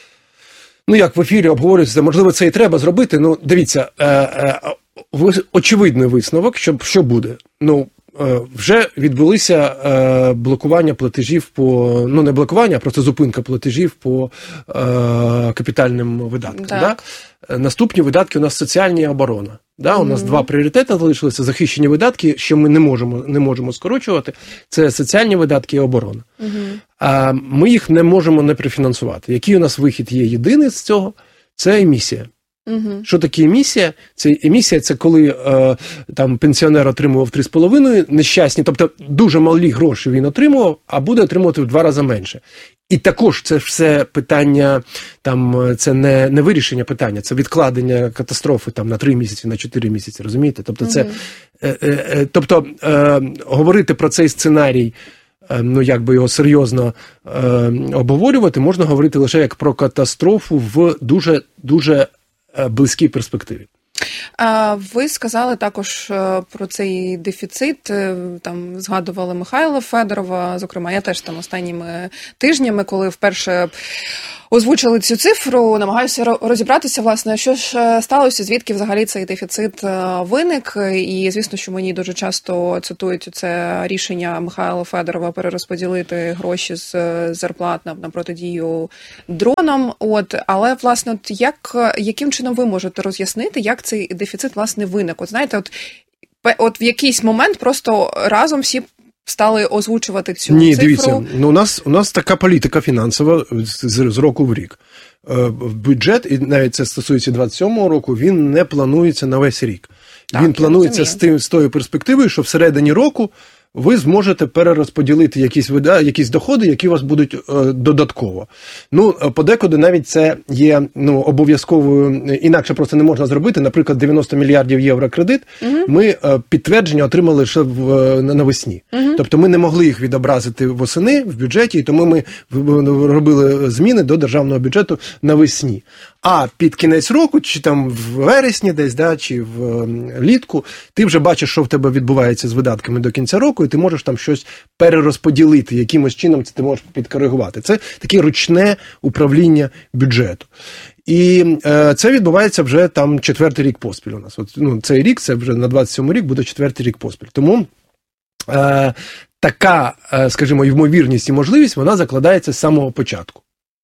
Ну, як в ефірі обговорюється, можливо, це і треба зробити. Ну, дивіться, е, е, очевидний висновок, що, що буде. Ну, е, вже відбулися е, блокування платежів по, ну, не блокування, а просто зупинка платежів по е, капітальним видаткам. Да? Наступні видатки у нас соціальні і оборона. Да, у нас mm-hmm. два пріоритети залишилися: захищені видатки, що ми не можемо, не можемо скорочувати, це соціальні видатки і оборона. Mm-hmm. А ми їх не можемо не прифінансувати. Який у нас вихід є єдиний з цього? Це емісія. Mm-hmm. Що таке емісія? Це емісія, це коли е, там пенсіонер отримував три з половиною нещасні, тобто дуже малі гроші він отримував, а буде отримувати в два рази менше. І також це все питання, там, це не, не вирішення питання, це відкладення катастрофи там, на три місяці, на чотири місяці, розумієте? Тобто, це, mm-hmm. е, е, тобто е, говорити про цей сценарій, е, ну, як би його серйозно е, обговорювати, можна говорити лише як про катастрофу в дуже, дуже близькій перспективі. Ви сказали також про цей дефіцит, там згадували Михайла Федорова, зокрема, я теж там останніми тижнями, коли вперше озвучили цю цифру, намагаюся розібратися, власне, що ж сталося, звідки взагалі цей дефіцит виник. І, звісно, що мені дуже часто цитують це рішення Михайла Федорова перерозподілити гроші з зарплат на, на протидію дронам. От, але, власне, от як, яким чином ви можете роз'яснити, як цей дефіцит, власне, виник? От, знаєте, от, от в якийсь момент просто разом всі стали озвучувати цю Ні, цифру? Ні, дивіться, ну, у нас, у нас така політика фінансова з, з року в рік. Бюджет, і навіть це стосується двадцять сьомого року, він не планується на весь рік. Так, він планується з, тим, з тою перспективою, що всередині року ви зможете перерозподілити якісь, якісь доходи, які у вас будуть е, додатково. Ну, подекуди навіть це є ну, обов'язковою, інакше просто не можна зробити. Наприклад, дев'яносто мільярдів євро кредит, угу. ми е, підтвердження отримали лише в, навесні. Угу. Тобто ми не могли їх відобразити восени в бюджеті, і тому ми робили зміни до державного бюджету навесні. А під кінець року, чи там в вересні десь, да, чи в літку, ти вже бачиш, що в тебе відбувається з видатками до кінця року, і ти можеш там щось перерозподілити, якимось чином це ти можеш підкоригувати. Це таке ручне управління бюджету. І е, це відбувається вже там четвертий рік поспіль у нас. От, ну, цей рік, це вже на двадцять сьомий рік буде четвертий рік поспіль. Тому е, така, е, скажімо, ймовірність і можливість, вона закладається з самого початку.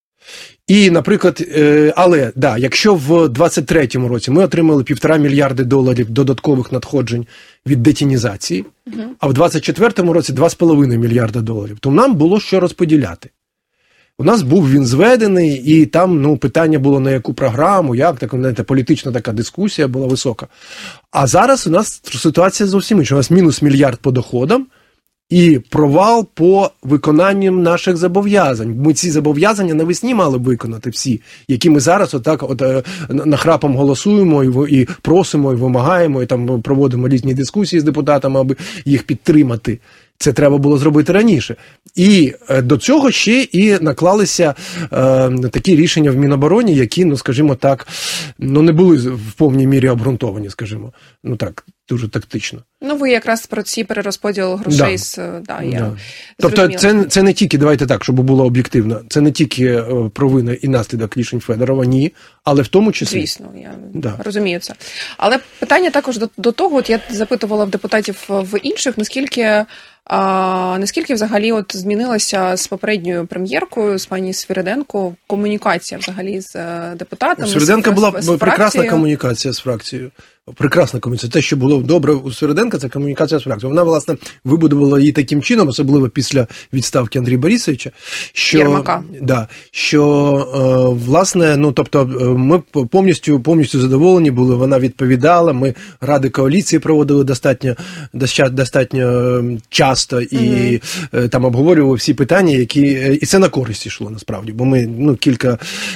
І, наприклад, але, да, якщо в двадцять третьому році ми отримали півтора мільярди доларів додаткових надходжень від детінізації, uh-huh. а в двадцять четвертому році два з половиною мільярда доларів, то нам було що розподіляти. У нас був він зведений, і там ну, питання було на яку програму, як, так, знаєте, політична така дискусія була висока. А зараз у нас ситуація зовсім інша. У нас мінус мільярд по доходам, і провал по виконанню наших зобов'язань. Ми ці зобов'язання навесні мали б виконати всі, які ми зараз отак от, е, нахрапом голосуємо і, і просимо, і вимагаємо, і там проводимо різні дискусії з депутатами, аби їх підтримати. Це треба було зробити раніше. І е, до цього ще і наклалися е, такі рішення в Мінобороні, які, ну, скажімо так, ну, не були в повній мірі обґрунтовані, скажімо. Ну, так, дуже тактично. Ну, ви якраз про ці перерозподіл грошей. Да. З, да, я да. Тобто це, це не тільки, давайте так, щоб було об'єктивно, це не тільки провина і наслідок рішень Федорова, ні, але в тому числі. Звісно, я да. розумію це. Але питання також до, до того, от я запитувала в депутатів в інших, наскільки, а, наскільки взагалі от змінилася з попередньою прем'єркою, з пані Свириденко, комунікація взагалі з депутатами? У Свириденка з, була з прекрасна комунікація з фракцією. Прекрасна комунікація. Те, що було добре у Свириденка, це комунікація з фракцією. Вона, власне, вибудувала її таким чином, особливо після відставки Андрія Борисовича, що, Єрмака. Да, що е, власне, ну, тобто, ми повністю, повністю задоволені були, вона відповідала, ми ради коаліції проводили достатньо, достатньо часто і mm-hmm. там обговорювали всі питання, які, і це на користь йшло, насправді, бо ми, ну, кілька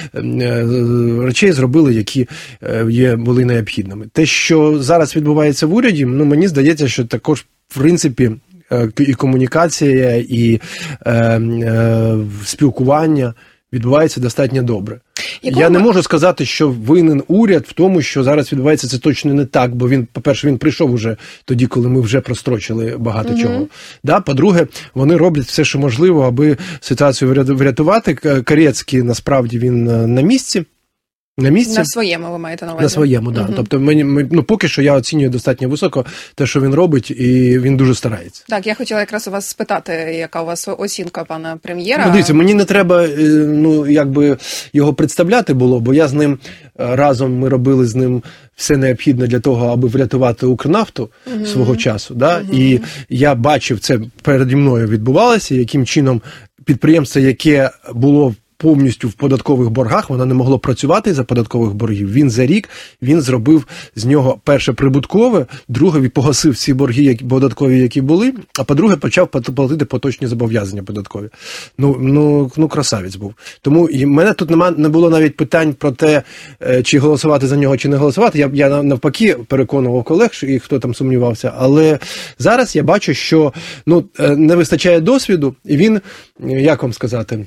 речей зробили, які є, були необхідними. Те, що зараз відбувається в уряді, ну, мені здається, що також, в принципі, і комунікація, і е, е, спілкування відбувається достатньо добре. Якого... Я не можу сказати, що винен уряд в тому, що зараз відбувається це точно не так, бо він, по-перше, він прийшов уже тоді, коли ми вже прострочили багато mm-hmm. чого. Да? По-друге, вони роблять все, що можливо, аби ситуацію врятувати. Карецький, насправді, він на місці. На місці? На своєму, ви маєте на увазі? На своєму, так. Да. Угу. Тобто, мені, ми, ну, поки що я оцінюю достатньо високо те, що він робить, і він дуже старається. Так, я хотіла якраз у вас спитати, яка у вас оцінка пана прем'єра. Ну, дивіться, мені не треба, ну, якби його представляти було, бо я з ним разом, ми робили з ним все необхідне для того, аби врятувати Укрнафту угу. свого часу, да? Угу. І я бачив, це переді мною відбувалося, яким чином підприємство, яке було повністю в податкових боргах, воно не могло працювати за податкових боргів. Він за рік, він зробив з нього перше прибуткове, друге погасив всі борги які, податкові, які були, а по-друге почав платити поточні зобов'язання податкові. Ну, ну, ну красавець був. Тому і в мене тут нема, не було навіть питань про те, чи голосувати за нього, чи не голосувати. Я, я навпаки переконував колег, і хто там сумнівався. Але зараз я бачу, що ну, не вистачає досвіду, і він, як вам сказати,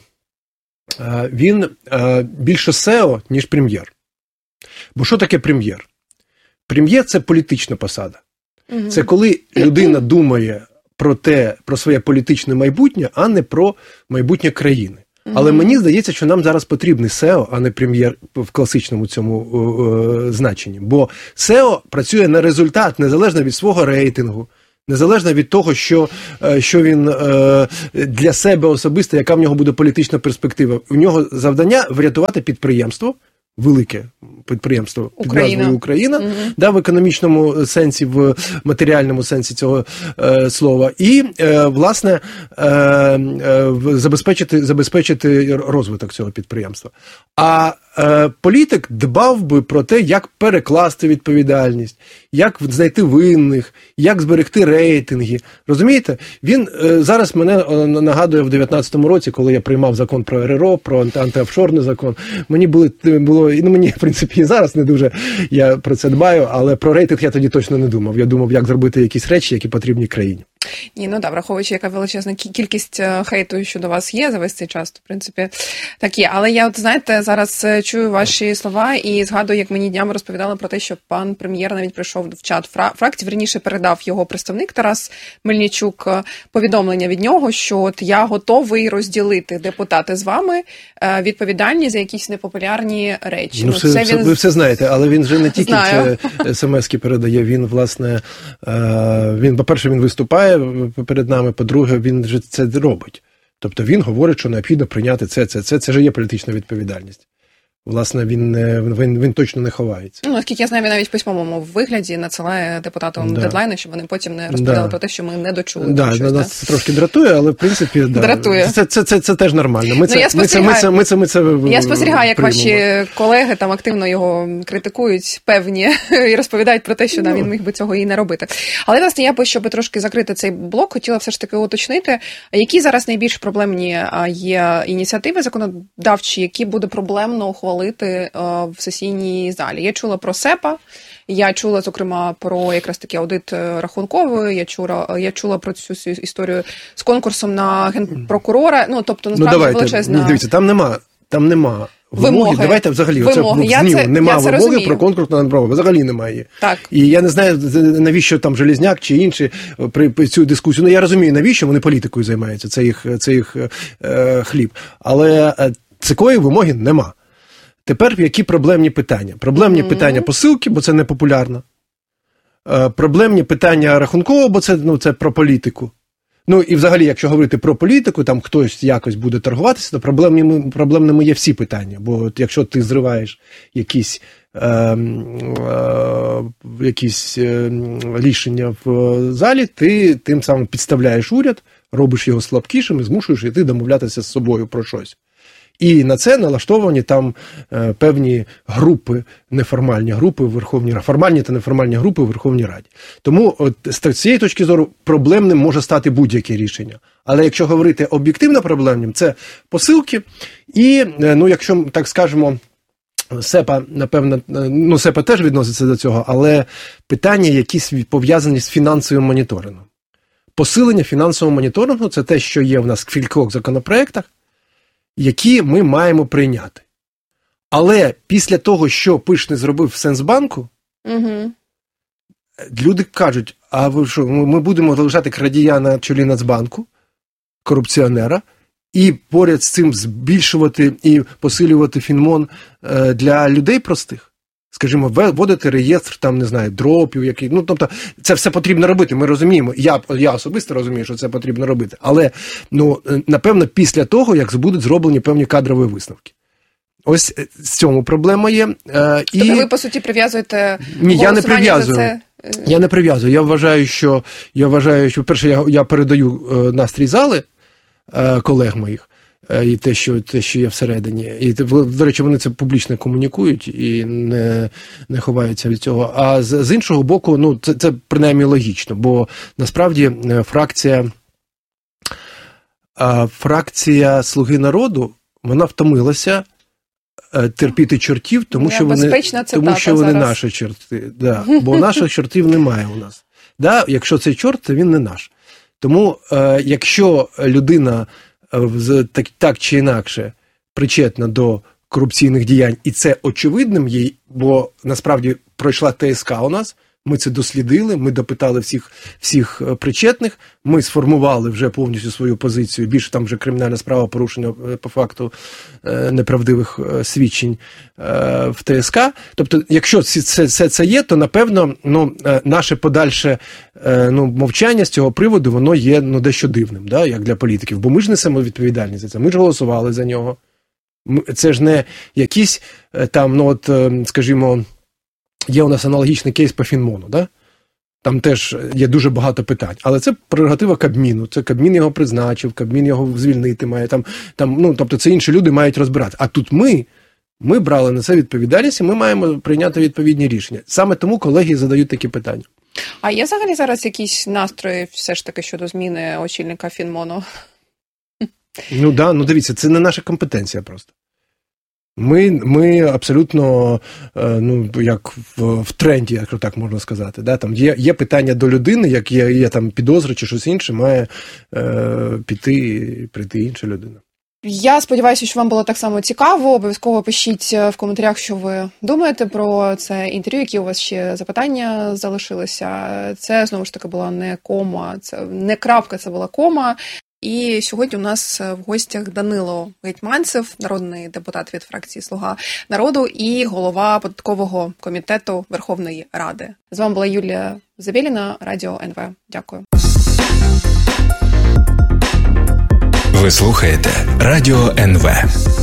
він більше сео, ніж прем'єр. Бо що таке прем'єр? Прем'єр – це політична посада. Угу. Це коли людина думає про те, про своє політичне майбутнє, а не про майбутнє країни. Але мені здається, що нам зараз потрібний сео, а не прем'єр в класичному цьому е, значенні. Бо сео працює на результат, незалежно від свого рейтингу, незалежно від того, що, що він е, для себе особисто, яка в нього буде політична перспектива. У нього завдання врятувати підприємство, велике підприємство під назвою Україна, угу. да, в економічному сенсі, в матеріальному сенсі цього е, слова, і, е, власне, е, е, забезпечити, забезпечити розвиток цього підприємства. А е, політик дбав би про те, як перекласти відповідальність, як знайти винних, як зберегти рейтинги. Розумієте? Він е, зараз мене е, нагадує в дев'ятнадцятому році, коли я приймав закон про ер ер о, про антиофшорний закон. Мені були, було, ну мені, в принципі, і зараз не дуже я про це дбаю, але про рейтинг я тоді точно не думав. Я думав, як зробити якісь речі, які потрібні країні. Ні, ну да, враховуючи, яка величезна кількість хейту щодо вас є за весь цей час, то, в принципі, так є. Але я, от, знаєте, зараз чую ваші слова і згадую, як мені днями розповідали про те, що пан прем'єр навіть прийшов в чат фракції, верніше передав його представник Тарас Мельничук повідомлення від нього, що от я готовий розділити, депутати, з вами відповідальність за якісь непопулярні речі. Ну, все, це він... Ви все знаєте, але він же не тільки смс-ки передає, він, власне, він, по-перше, він виступає перед нами, по-друге, він же це робить. Тобто він говорить, що необхідно прийняти це, це, це, це ж є політична відповідальність. Власне, він, він, він точно не ховається. Ну, оскільки я знаю, він навіть в письмовому вигляді надсилає депутатам да. дедлайни, щоб вони потім не розповідали да. про те, що ми не дочули. Да, щось, нас це трошки дратує, але, в принципі, да. дратує. Це, це, це, це теж нормально. Ми ну, це, я ми це, ми це, ми це, ми це Я спостерігаю, як ваші колеги там активно його критикують, певні, і розповідають про те, що ну. він міг би цього і не робити. Але, власне, я, щоб трошки закрити цей блок, хотіла все ж таки уточнити, які зараз найбільш проблемні є ініціативи законодавчі, які буде проблемно ухвалити в сесійній залі. Я чула про СЕПА, я чула, зокрема, про якраз таки аудит рахунковий, я чула, я чула про цю історію з конкурсом на генпрокурора. Ну, тобто, насправді, ну, величезна... Дивіться, там нема, там нема вимоги. вимоги. Давайте взагалі, вимоги. Оце, я це, нема я вимоги розумію. Про конкурс на генпрокурора. Взагалі немає. Так. І я не знаю, навіщо там Железняк чи інші при, при цю дискусію. Ну, я розумію, навіщо вони політикою займаються, це їх, це їх е, хліб. Але е, такої вимоги нема. Тепер які проблемні питання? Проблемні mm-hmm. питання посилки, бо це не популярно. Е, проблемні питання рахункового, бо це, ну, це про політику. Ну, і взагалі, якщо говорити про політику, там хтось якось буде торгуватися, то проблемними, проблемними є всі питання. Бо от, якщо ти зриваєш якісь, е, е, якісь е, рішення в залі, ти тим самим підставляєш уряд, робиш його слабкішим і змушуєш йти домовлятися з собою про щось. І на це налаштовані там е, певні групи, неформальні групи в Верховній Раді, формальні та неформальні групи в Верховній Раді. Тому от, з цієї точки зору проблемним може стати будь-яке рішення. Але якщо говорити об'єктивно проблемним, це посилки і, е, ну, якщо, так скажемо, СЕПА, напевно, ну, СЕПА теж відноситься до цього, але питання, які пов'язані з фінансовим моніторингом. Посилення фінансового моніторингу – це те, що є в нас в кількох законопроектах, які ми маємо прийняти. Але після того, що Пишний зробив в Сенсбанку, угу. люди кажуть, а ви що, ми будемо залишати крадія на чолі Нацбанку, корупціонера, і поряд з цим збільшувати і посилювати фінмон для людей простих? Скажімо, вводити реєстр, там, не знаю, дропів, який, ну, тобто, це все потрібно робити, ми розуміємо, я, я особисто розумію, що це потрібно робити, але, ну, напевно, після того, як будуть зроблені певні кадрові висновки. Ось з цьому проблема є. Е, і... Тобто ви, по суті, прив'язуєте Ні, я не прив'язую. Це... Я не прив'язую. Я вважаю, що, я вважаю, що перше, я, я передаю е, настрій зали е, колег моїх, і те, що, те, що є всередині. І, до речі, вони це публічно комунікують і не, не ховаються від цього. А з, з іншого боку, ну, це, це принаймні логічно, бо насправді фракція, фракція «Слуги народу», вона втомилася терпіти чортів, тому що вони, тому, що вони наші чорти. Да, бо наших чортів немає у нас. Да, якщо це чорт, то він не наш. Тому, якщо людина Так, так чи інакше причетна до корупційних діянь, і це очевидним їй, бо насправді пройшла ТСК у нас, Ми це дослідили, ми допитали всіх, всіх причетних, ми сформували вже повністю свою позицію, більше там вже кримінальна справа порушення по факту неправдивих свідчень в ТСК. Тобто, якщо це, це, це є, то, напевно, ну, наше подальше ну, мовчання з цього приводу, воно є ну, дещо дивним, да, як для політиків, бо ми ж несемо відповідальність за це, ми ж голосували за нього. Це ж не якісь там, ну от, скажімо, є у нас аналогічний кейс по Фінмону, да? Там теж є дуже багато питань, але це прерогатива Кабміну, це Кабмін його призначив, Кабмін його звільнити має, там, там, ну, тобто це інші люди мають розбирати. А тут ми, ми брали на це відповідальність і ми маємо прийняти відповідні рішення. Саме тому колеги задають такі питання. А є взагалі зараз якісь настрої все ж таки щодо зміни очільника Фінмону? Ну да, ну дивіться, це не наша компетенція просто. Ми, ми абсолютно, ну, як в, в тренді, якщо так можна сказати. Да? Там є, є питання до людини, як є, є там підозри чи щось інше, має е, піти, прийти інша людина. Я сподіваюся, що вам було так само цікаво. Обов'язково пишіть в коментарях, що ви думаєте про це інтерв'ю, які у вас ще запитання залишилися. Це, знову ж таки, була не кома, це не крапка, це була кома. І сьогодні у нас в гостях Данило Гетманцев, народний депутат від фракції «Слуга народу» і голова податкового комітету Верховної Ради. З вами була Юлія Забєліна, Радіо ен ве. Дякую. Ви слухаєте Радіо ен ве.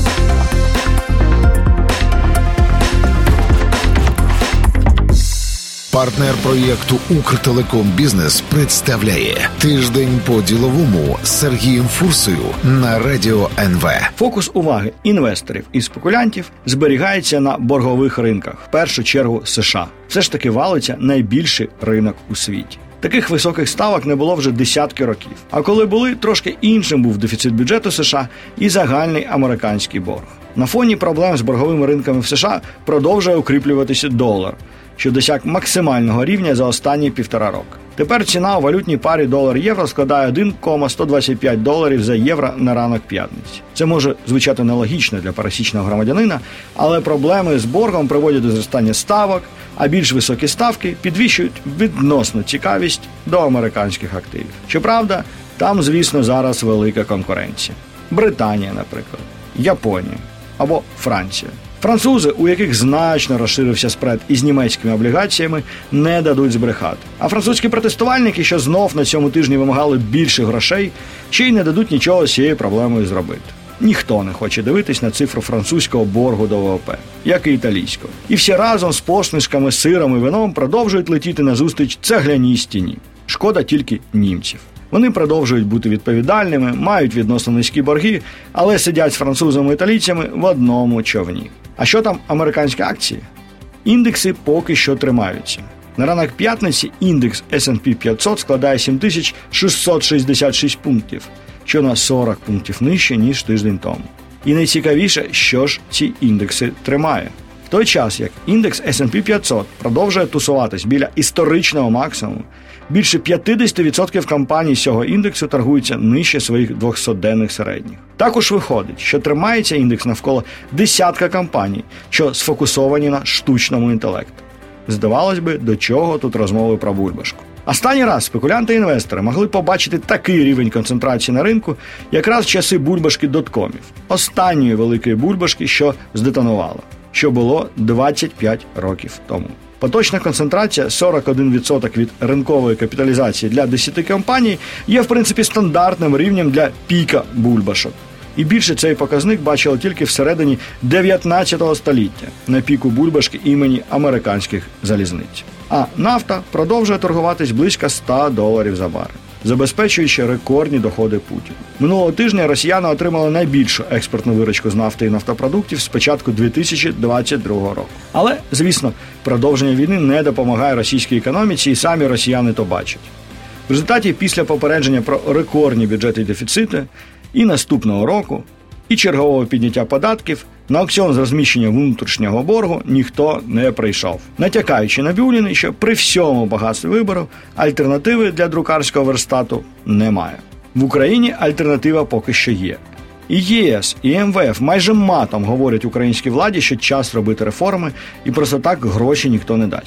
Партнер проєкту «Укртелеком-Бізнес» представляє «Тиждень по-діловому» з Сергієм Фурсою на Радіо ен ве. Фокус уваги інвесторів і спекулянтів зберігається на боргових ринках, в першу чергу США. Все ж таки валиться найбільший ринок у світі. Таких високих ставок не було вже десятки років. А коли були, трошки іншим був дефіцит бюджету США і загальний американський борг. На фоні проблем з борговими ринками в США продовжує укріплюватися долар, що досяг максимального рівня за останні півтора року. Тепер ціна у валютній парі долар-євро складає один цілих сто двадцять п'ять доларів за євро на ранок п'ятниці. Це може звучати нелогічно для пересічного громадянина, але проблеми з боргом приводять до зростання ставок, а більш високі ставки підвищують відносну цікавість до американських активів. Щоправда, там, звісно, зараз велика конкуренція. Британія, наприклад, Японія або Франція. Французи, у яких значно розширився спред із німецькими облігаціями, не дадуть збрехати. А французькі протестувальники, що знов на цьому тижні вимагали більше грошей, ще й не дадуть нічого з цією проблемою зробити. Ніхто не хоче дивитись на цифру французького боргу до ВВП, як і італійського. І всі разом з посмішками, сиром і вином продовжують летіти назустріч цегляній стіні. Шкода тільки німців. Вони продовжують бути відповідальними, мають відносно низькі борги, але сидять з французами і італійцями в одному човні. А що там американські акції? Індекси поки що тримаються. На ранок п'ятниці індекс ес енд пі п'ятсот складає сім тисяч шістсот шістдесят шість пунктів, що на сорок пунктів нижче, ніж тиждень тому. І найцікавіше, що ж ці індекси тримає. В той час, як індекс ес енд пі п'ятсот продовжує тусуватись біля історичного максимуму, більше п'ятдесят відсотків компаній з цього індексу торгуються нижче своїх двохсотденних середніх. Також виходить, що тримається індекс навколо десятка компаній, що сфокусовані на штучному інтелекті. Здавалось би, до чого тут розмови про бульбашку. Останній раз спекулянти і інвестори могли побачити такий рівень концентрації на ринку якраз в часи бульбашки доткомів. Останньої великої бульбашки, що здетонувала, що було двадцять п'ять років тому. Поточна концентрація сорок один відсоток від ринкової капіталізації для десяти компаній є, в принципі, стандартним рівнем для піка бульбашок. І більше цей показник бачили тільки всередині дев'ятнадцятого століття на піку бульбашки імені американських залізниць. А нафта продовжує торгуватись близько ста доларів за барель, забезпечуючи рекордні доходи Путіна. Минулого тижня росіяни отримали найбільшу експортну виручку з нафти і нафтопродуктів з початку дві тисячі двадцять другого року. Але, звісно, продовження війни не допомагає російській економіці, і самі росіяни то бачать. В результаті, після попередження про рекордні бюджети і дефіцити, і наступного року, і чергового підняття податків, на аукціон з розміщення внутрішнього боргу ніхто не прийшов. Натякаючи на Бюліни, що при всьому багатстві вибору альтернативи для друкарського верстату немає. В Україні альтернатива поки що є. І ЄС, і ем ве еф майже матом говорять українській владі, що час робити реформи і просто так гроші ніхто не дасть.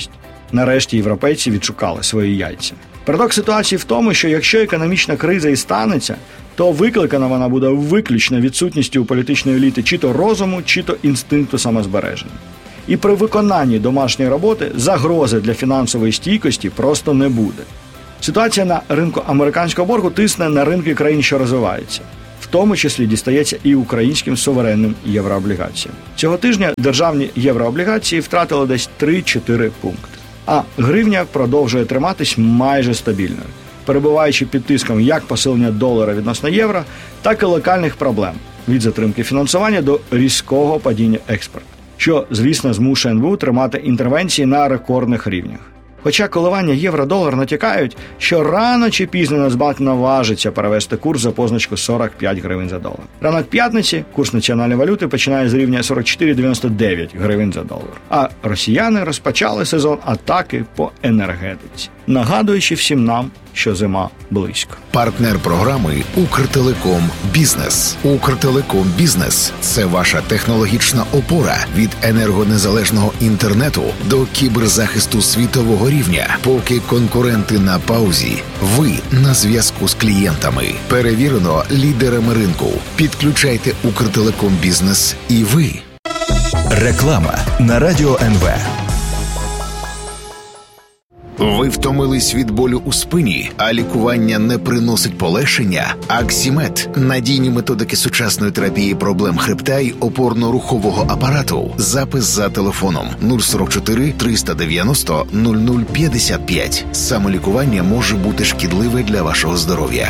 нарешті європейці відшукали свої яйця. Парадокс ситуації в тому, що якщо економічна криза і станеться, то викликана вона буде виключно відсутністю у політичної еліти чи то розуму, чи то інстинкту самозбереження. І при виконанні домашньої роботи загрози для фінансової стійкості просто не буде. Ситуація на ринку американського боргу тисне на ринки країн, що розвиваються. В тому числі дістається і українським суверенним єврооблігаціям. Цього тижня державні єврооблігації втратили десь три-чотири пункти. А гривня продовжує триматись майже стабільною, перебуваючи під тиском як посилення долара відносно євро, так і локальних проблем – від затримки фінансування до різкого падіння експорту, що, звісно, змушує ен бе у тримати інтервенції на рекордних рівнях. Хоча коливання євро-долар натякають, що рано чи пізно Нацбанк наважиться перевести курс за позначку сорок п'ять гривень за долар. Ранок п'ятниці курс національної валюти починає з рівня сорок чотири дев'яносто дев'ять гривень за долар. А росіяни розпочали сезон атаки по енергетиці, нагадуючи всім нам, що зима близько. Партнер програми «Укртелеком Бізнес». «Укртелеком Бізнес» – це ваша технологічна опора від енергонезалежного інтернету до кіберзахисту світового рівня. Поки конкуренти на паузі, ви на зв'язку з клієнтами. Перевірено лідерами ринку. Підключайте «Укртелеком Бізнес» і ви. Реклама на Радіо ен ве. Ви втомились від болю у спині, а лікування не приносить полегшення? Аксімед – надійні методики сучасної терапії проблем хребта й опорно-рухового апарату. Запис за телефоном нуль сорок чотири триста дев'яносто нуль нуль п'ятдесят п'ять. Самолікування може бути шкідливе для вашого здоров'я.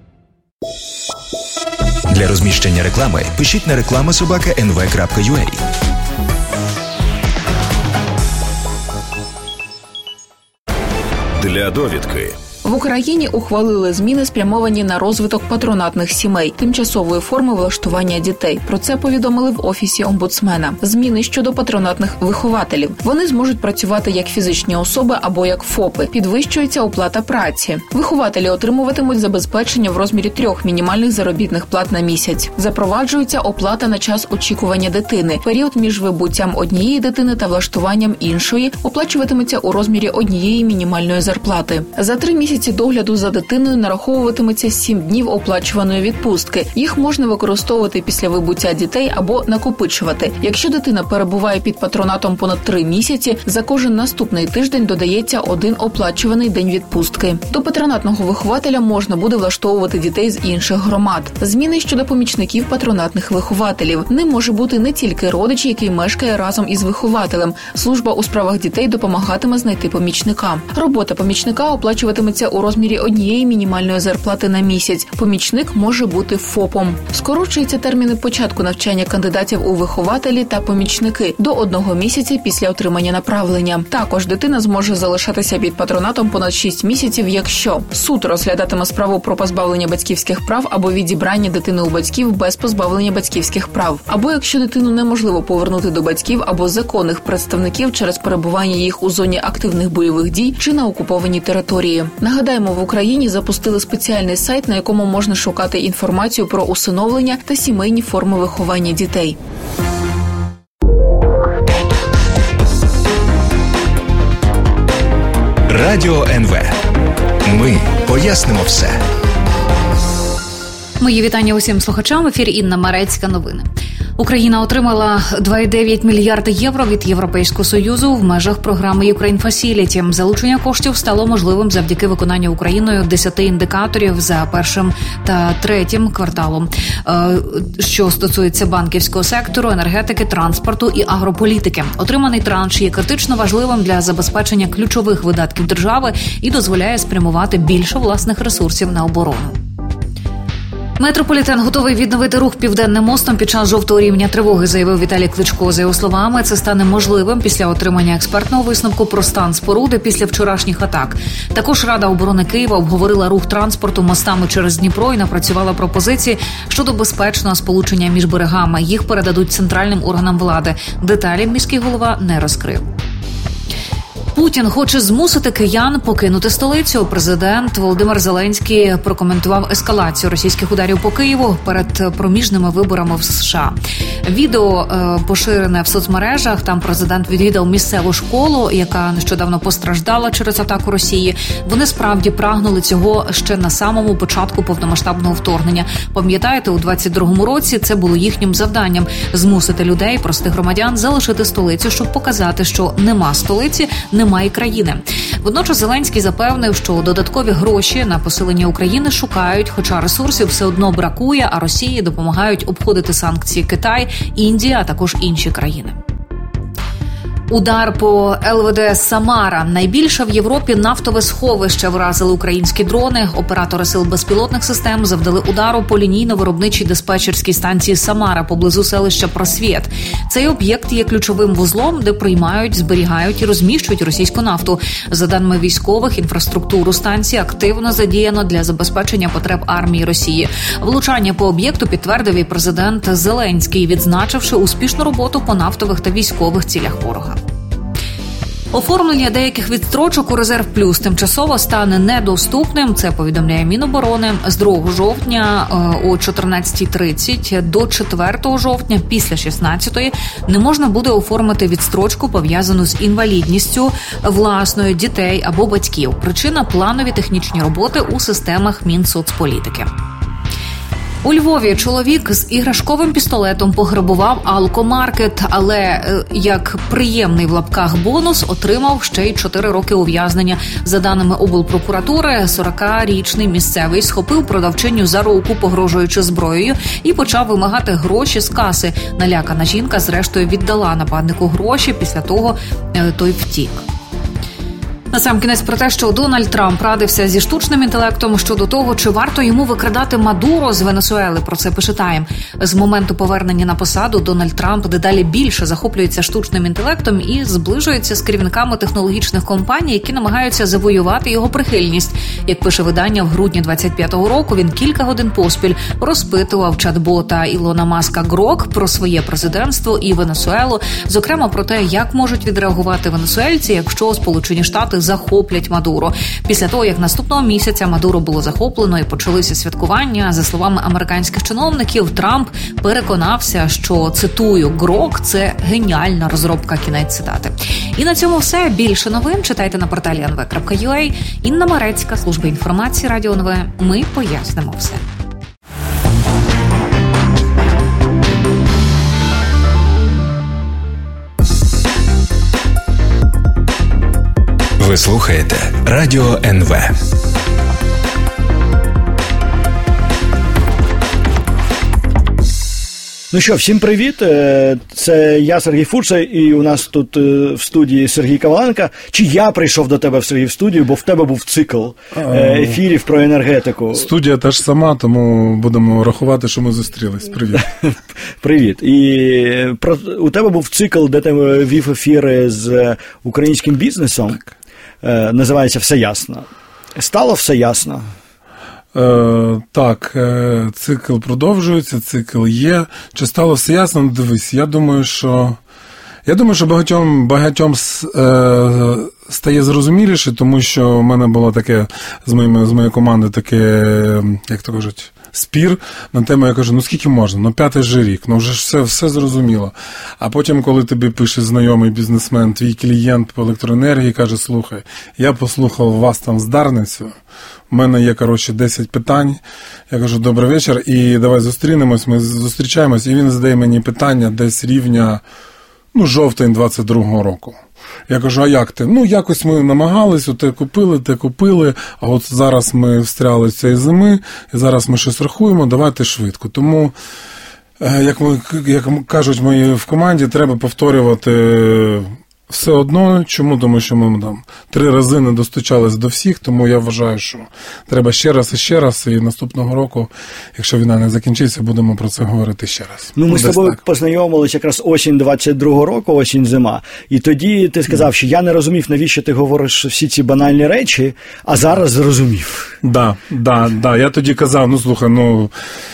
Для розміщення реклами пишіть на реклама собака ен ве крапка ю а. Для довідки. В Україні ухвалили зміни, спрямовані на розвиток патронатних сімей, тимчасової форми влаштування дітей. Про це повідомили в Офісі омбудсмена. Зміни щодо патронатних вихователів. Вони зможуть працювати як фізичні особи або як ФОПи. Підвищується оплата праці. Вихователі отримуватимуть забезпечення в розмірі трьох мінімальних заробітних плат на місяць. Запроваджується оплата на час очікування дитини. Період між вибуттям однієї дитини та влаштуванням іншої оплачуватиметься у розмірі однієї мінімальної зарплати. За три місяці догляду за дитиною нараховуватиметься сім днів оплачуваної відпустки. Їх можна використовувати після вибуття дітей або накопичувати. Якщо дитина перебуває під патронатом понад три місяці, за кожен наступний тиждень додається один оплачуваний день відпустки. До патронатного вихователя можна буде влаштовувати дітей з інших громад. Зміни щодо помічників патронатних вихователів. Ним може бути не тільки родич, який мешкає разом із вихователем. Служба у справах дітей допомагатиме знайти помічника. Робота помічника оплачуватиметься у розмірі однієї мінімальної зарплати на місяць. Помічник може бути ФОПом. Скорочуються терміни початку навчання кандидатів у вихователі та помічники до одного місяця після отримання направлення. Також дитина зможе залишатися під патронатом понад шість місяців, якщо суд розглядатиме справу про позбавлення батьківських прав або відібрання дитини у батьків без позбавлення батьківських прав, або якщо дитину неможливо повернути до батьків або законних представників через перебування їх у зоні активних бойових дій чи на окупованій території. Нагадаємо, в Україні запустили спеціальний сайт, на якому можна шукати інформацію про усиновлення та сімейні форми виховання дітей. Радіо ен ве. Ми пояснимо все. Мої вітання усім слухачам. В ефірі Інна Марецька. Новини. Україна отримала два цілих дев'ять мільярди євро від Європейського Союзу в межах програми Ukraine Facility. Залучення коштів стало можливим завдяки виконанню Україною десяти індикаторів за першим та третім кварталом, що стосується банківського сектору, енергетики, транспорту і агрополітики. Отриманий транш є критично важливим для забезпечення ключових видатків держави і дозволяє спрямувати більше власних ресурсів на оборону. Метрополітен готовий відновити рух Південним мостом під час жовтого рівня тривоги, заявив Віталій Кличко. За його словами, це стане можливим після отримання експертного висновку про стан споруди після вчорашніх атак. Також Рада оборони Києва обговорила рух транспорту мостами через Дніпро і напрацювала пропозиції щодо безпечного сполучення між берегами. Їх передадуть центральним органам влади. Деталі міський голова не розкрив. Путін хоче змусити киян покинути столицю. Президент Володимир Зеленський прокоментував ескалацію російських ударів по Києву перед проміжними виборами в США. Відео е, поширене в соцмережах. Там президент відвідав місцеву школу, яка нещодавно постраждала через атаку Росії. Вони справді прагнули цього ще на самому початку повномасштабного вторгнення. Пам'ятаєте, у двадцять другому році це було їхнім завданням – змусити людей, простих громадян, залишити столицю, щоб показати, що нема столиці, немає країни. Водночас Зеленський запевнив, що додаткові гроші на посилення України шукають, хоча ресурсів все одно бракує, а Росії допомагають обходити санкції Китай, Індія, а також інші країни. Удар по ел ве де «Самара». Найбільше в Європі нафтове сховище вразили українські дрони. Оператори сил безпілотних систем завдали удару по лінійно-виробничій диспетчерській станції «Самара» поблизу селища Просвєт. Цей об'єкт є ключовим вузлом, де приймають, зберігають і розміщують російську нафту. За даними військових, інфраструктуру станції активно задіяно для забезпечення потреб армії Росії. Влучання по об'єкту підтвердив і президент Зеленський, відзначивши успішну роботу по нафтових та військових цілях ворога. Оформлення деяких відстрочок у «Резерв Плюс» тимчасово стане недоступним. Це повідомляє Міноборони. З другого жовтня о чотирнадцятій тридцять до четвертого жовтня після шістнадцятої не можна буде оформити відстрочку, пов'язану з інвалідністю власною, дітей або батьків. Причина – планові технічні роботи у системах Мінсоцполітики. У Львові чоловік з іграшковим пістолетом пограбував алкомаркет, але як приємний в лапках бонус отримав ще й чотири роки ув'язнення. За даними облпрокуратури, сорокарічний місцевий схопив продавчиню за руку, погрожуючи зброєю, і почав вимагати гроші з каси. Налякана жінка зрештою віддала нападнику гроші, після того той втік. Насамкінець про те, що Дональд Трамп радився зі штучним інтелектом щодо того, чи варто йому викрадати Мадуро з Венесуели. Про це пише Тайм. З моменту повернення на посаду Дональд Трамп дедалі більше захоплюється штучним інтелектом і зближується з керівниками технологічних компаній, які намагаються завоювати його прихильність. Як пише видання, в грудні двадцять п'ятого року він кілька годин поспіль розпитував чат-бота Ілона Маска Грок про своє президентство і Венесуелу, зокрема про те, як можуть відреагувати венесуельці, якщо Сполучені Штати захоплять Мадуро. Після того, як наступного місяця Мадуро було захоплено і почалися святкування, за словами американських чиновників, Трамп переконався, що, цитую, «Грок – це геніальна розробка», кінець цитати. І на цьому все. Більше новин читайте на порталі ен ве крапка ю а. Інна Марецька, служба інформації Радіо ен ве. Ми пояснимо все. Ви слухаєте Радіо ен ве. Ну що, всім привіт. Це я, Сергій Фурса, і у нас тут в студії Сергій Коваленко. Чи я прийшов до тебе, Сергій, в студію, бо в тебе був цикл ефірів про енергетику. Студія теж сама, тому будемо рахувати, що ми зустрілись. Привіт. Привіт. І про, у тебе був цикл, де ти вів ефіри з українським бізнесом. Так. Називається «Все ясно». Стало все ясно? Е, так, е, цикл продовжується, цикл є. Чи стало все ясно? Ну, дивись, я думаю, що я думаю, що багатьом, багатьом е, стає зрозуміліше, тому що в мене було таке з моїми, з моєю командою таке, як то кажуть, спір на тему, я кажу, ну скільки можна, ну п'ятий же рік, ну вже ж все, все зрозуміло. А потім, коли тобі пише знайомий бізнесмен, твій клієнт по електроенергії, каже, слухай, я послухав вас там з Дарницю, у мене є, коротше, десять питань, я кажу, добрий вечір, і давай зустрінемось, ми зустрічаємось, і він задає мені питання десь рівня, ну, жовтень двадцять другого року. Я кажу, а як ти? Ну, якось ми намагались, те купили, те купили, а от зараз ми встряли цієї зими, і зараз ми щось рахуємо, давайте швидко. Тому, як, ми, як кажуть мої в команді, треба повторювати все одно. Чому? Тому що ми там три рази не достучались до всіх, тому я вважаю, що треба ще раз і ще раз, і наступного року, якщо війна не закінчиться, будемо про це говорити ще раз. Ну, ми Десь з тобою так. познайомилися якраз осінь двадцять другого року, осінь-зима, і тоді ти сказав, що я не розумів, навіщо ти говориш всі ці банальні речі, а зараз зрозумів. Так, да, да, да. Я тоді казав, ну, слухай, ну,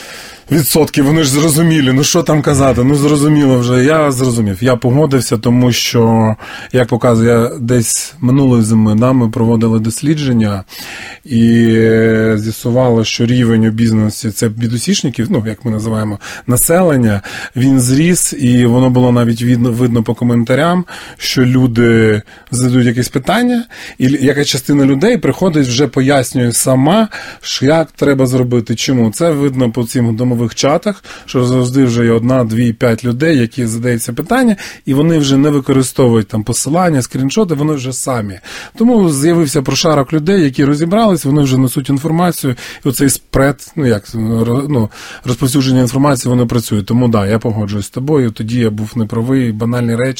відсотки, вони ж зрозуміли, ну що там казати, ну зрозуміло вже, я зрозумів, я погодився, тому що, як показує, десь минулої зими да, ми проводили дослідження і з'ясувало, що рівень обізнаності, це бідосішників, ну, як ми називаємо, населення, він зріс, і воно було навіть видно, видно по коментарям, що люди задають якесь питання, і яка частина людей приходить, вже пояснює сама, що як треба зробити, чому. Це видно по цим домових чатах, що завжди вже є одна, дві, п'ять людей, які задають це питання, і вони вже не використовують там посилання, скріншоти, вони вже самі. Тому з'явився прошарок людей, які розібрались, вони вже несуть інформацію, і оцей спред, ну як, ну, розповсюдження інформації, воно працює. Тому, да, я погоджуюсь з тобою, тоді я був неправий, банальні речі